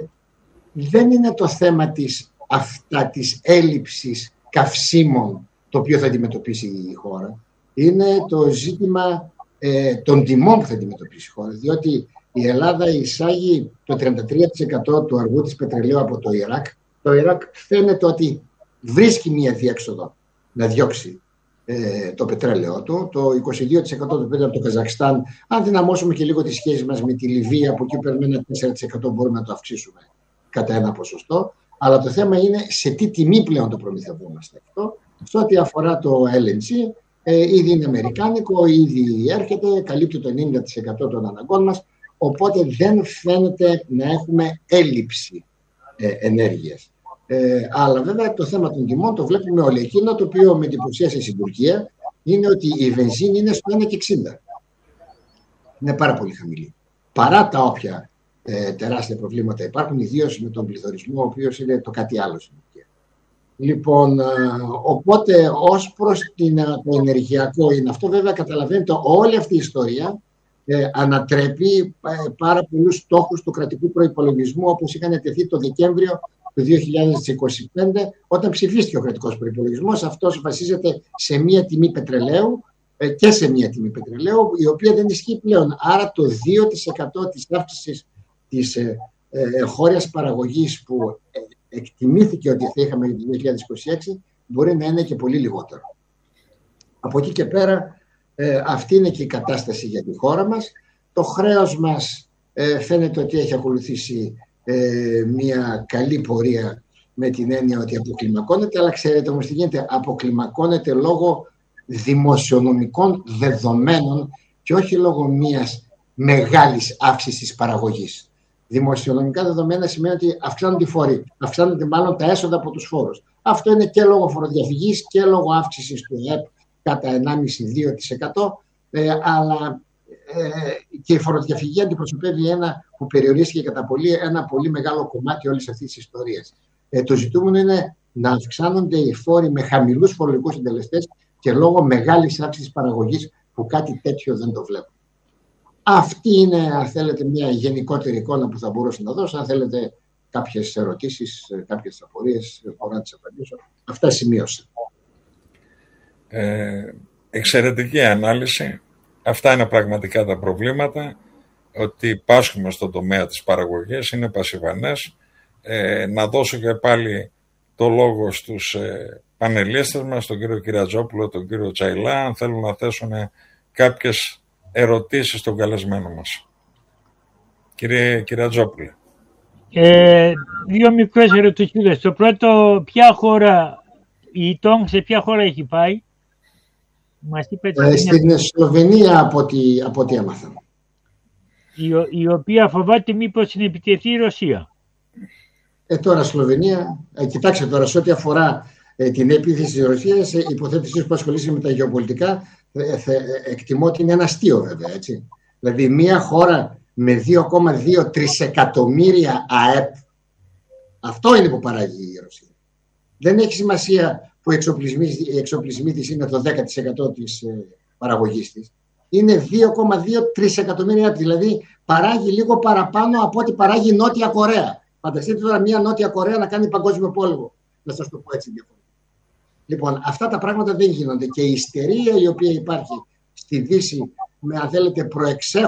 δεν είναι το θέμα της, αυτά, της έλλειψης καυσίμων το οποίο θα αντιμετωπίσει η χώρα. Είναι το ζήτημα ε, των τιμών που θα αντιμετωπίσει η χώρα. Διότι η Ελλάδα εισάγει το τριάντα τρία τοις εκατό του αργού της πετρελαίου από το Ιράκ. Το Ιράκ φαίνεται ότι βρίσκει μία διέξοδο να διώξει ε, το πετρέλαιο του. Το είκοσι δύο τοις εκατό το πήρε από το Καζακστάν. Αν δυναμώσουμε και λίγο τις σχέσεις μας με τη Λιβύη, από εκεί παίρνουμε ένα τέσσερα τοις εκατό, μπορούμε να το αυξήσουμε κατά ένα ποσοστό. Αλλά το θέμα είναι σε τι τιμή πλέον το προμηθευόμαστε αυτό. Σε ό,τι αφορά το ελ εν τζι, ε, ήδη είναι αμερικάνικο, ήδη έρχεται, καλύπτει το ενενήντα τοις εκατό των αναγκών μας. Οπότε δεν φαίνεται να έχουμε έλλειψη ε, ενέργειας. Ε, αλλά βέβαια το θέμα των τιμών το βλέπουμε όλοι. Εκείνο το οποίο με εντυπωσίασε στην Τουρκία είναι ότι η βενζίνη είναι στο ένα και εξήντα. Είναι πάρα πολύ χαμηλή. Παρά τα όποια ε, τεράστια προβλήματα υπάρχουν, ιδίως με τον πληθωρισμό, ο οποίος είναι το κάτι άλλο στην Τουρκία. Λοιπόν, ε, οπότε ως προς την, το ενεργειακό είναι αυτό, βέβαια καταλαβαίνετε όλη αυτή η ιστορία ε, ανατρέπει ε, πάρα πολλούς στόχους του κρατικού προϋπολογισμού όπως είχαν τεθεί το Δεκέμβριο του δύο χιλιάδες είκοσι πέντε, όταν ψηφίστηκε ο κρατικός προϋπολογισμός. Αυτός βασίζεται σε μία τιμή πετρελαίου ε, και σε μία τιμή πετρελαίου, η οποία δεν ισχύει πλέον. Άρα το δύο τοις εκατό της αύξησης της ε, ε, χώρας παραγωγής που ε, εκτιμήθηκε ότι θα είχαμε το δύο χιλιάδες είκοσι έξι, μπορεί να είναι και πολύ λιγότερο. Από εκεί και πέρα, ε, αυτή είναι και η κατάσταση για τη χώρα μας. Το χρέος μας ε, φαίνεται ότι έχει ακολουθήσει ε, μια καλή πορεία με την έννοια ότι αποκλιμακώνεται, αλλά ξέρετε όμως τι γίνεται, αποκλιμακώνεται λόγω δημοσιονομικών δεδομένων και όχι λόγω μιας μεγάλης αύξησης παραγωγής. Δημοσιονομικά δεδομένα σημαίνει ότι αυξάνονται οι φόροι, αυξάνονται μάλλον τα έσοδα από τους φόρους. Αυτό είναι και λόγω φοροδιαφυγής και λόγω αύξησης του ΕΠ κατά ενάμιση με δύο τοις εκατό, ε, αλλά ε, και η φοροδιαφυγή αντιπροσωπεύει ένα που περιορίστηκε κατά πολύ, ένα πολύ μεγάλο κομμάτι όλης αυτής της ιστορίας. Ε, το ζητούμενο είναι να αυξάνονται οι φόροι με χαμηλούς φορολογικούς συντελεστές και λόγω μεγάλης αύξησης παραγωγής που κάτι τέτοιο δεν το βλέπω. Αυτή είναι, αν θέλετε, μια γενικότερη εικόνα που θα μπορούσα να δώσω. Αν θέλετε κάποιες ερωτήσεις, κάποιες απορίες, μπορώ να τις απαντήσω. Αυτά σημείωσα. Ε, εξαιρετική ανάλυση. Αυτά είναι πραγματικά τα προβλήματα, ότι πάσχουμε στον τομέα της παραγωγής, είναι πασιβανές. Ε, να δώσω και πάλι το λόγο στους ε, πανελίστες μας, τον κύριο Κυριατζόπουλο, τον κύριο Τσαϊλά, αν θέλουν να θέσουν κάποιες ερωτήσεις στον καλεσμένο μας. Κύριε Κυριατζόπουλε. Ε, δύο μικρές ερωτήσεις. Το πρώτο, ποια χώρα, η Τόγκ σε ποια χώρα έχει πάει? Μας είπε, ε, στην μια... Σλοβενία από ό,τι, από ό,τι έμαθα. Η, η οποία φοβάται μήπως την επιτεθεί η Ρωσία. Ε, τώρα Σλοβενία, ε, κοιτάξτε τώρα, σε ό,τι αφορά ε, την επίθεση της Ρωσίας, ε, υποθέτω εσείς που ασχολείστε με τα γεωπολιτικά, ε, ε, εκτιμώ ότι είναι ένα αστείο βέβαια, έτσι. Δηλαδή μια χώρα με δύο κόμμα δύο τρισεκατομμύρια ΑΕΠ, αυτό είναι που παράγει η Ρωσία. Δεν έχει σημασία που οι εξοπλισμοί της είναι το δέκα τοις εκατό της παραγωγής της, είναι δύο κόμμα δύο τρισεκατομμύρια, δηλαδή παράγει λίγο παραπάνω από ό,τι παράγει η Νότια Κορέα. Φανταστείτε τώρα μια Νότια Κορέα να κάνει παγκόσμιο πόλεμο. Να σας το πω έτσι διαφορετικά. Λοιπόν, αυτά τα πράγματα δεν γίνονται και η ιστερία η οποία υπάρχει στη Δύση με, αν θέλετε, προεξέχον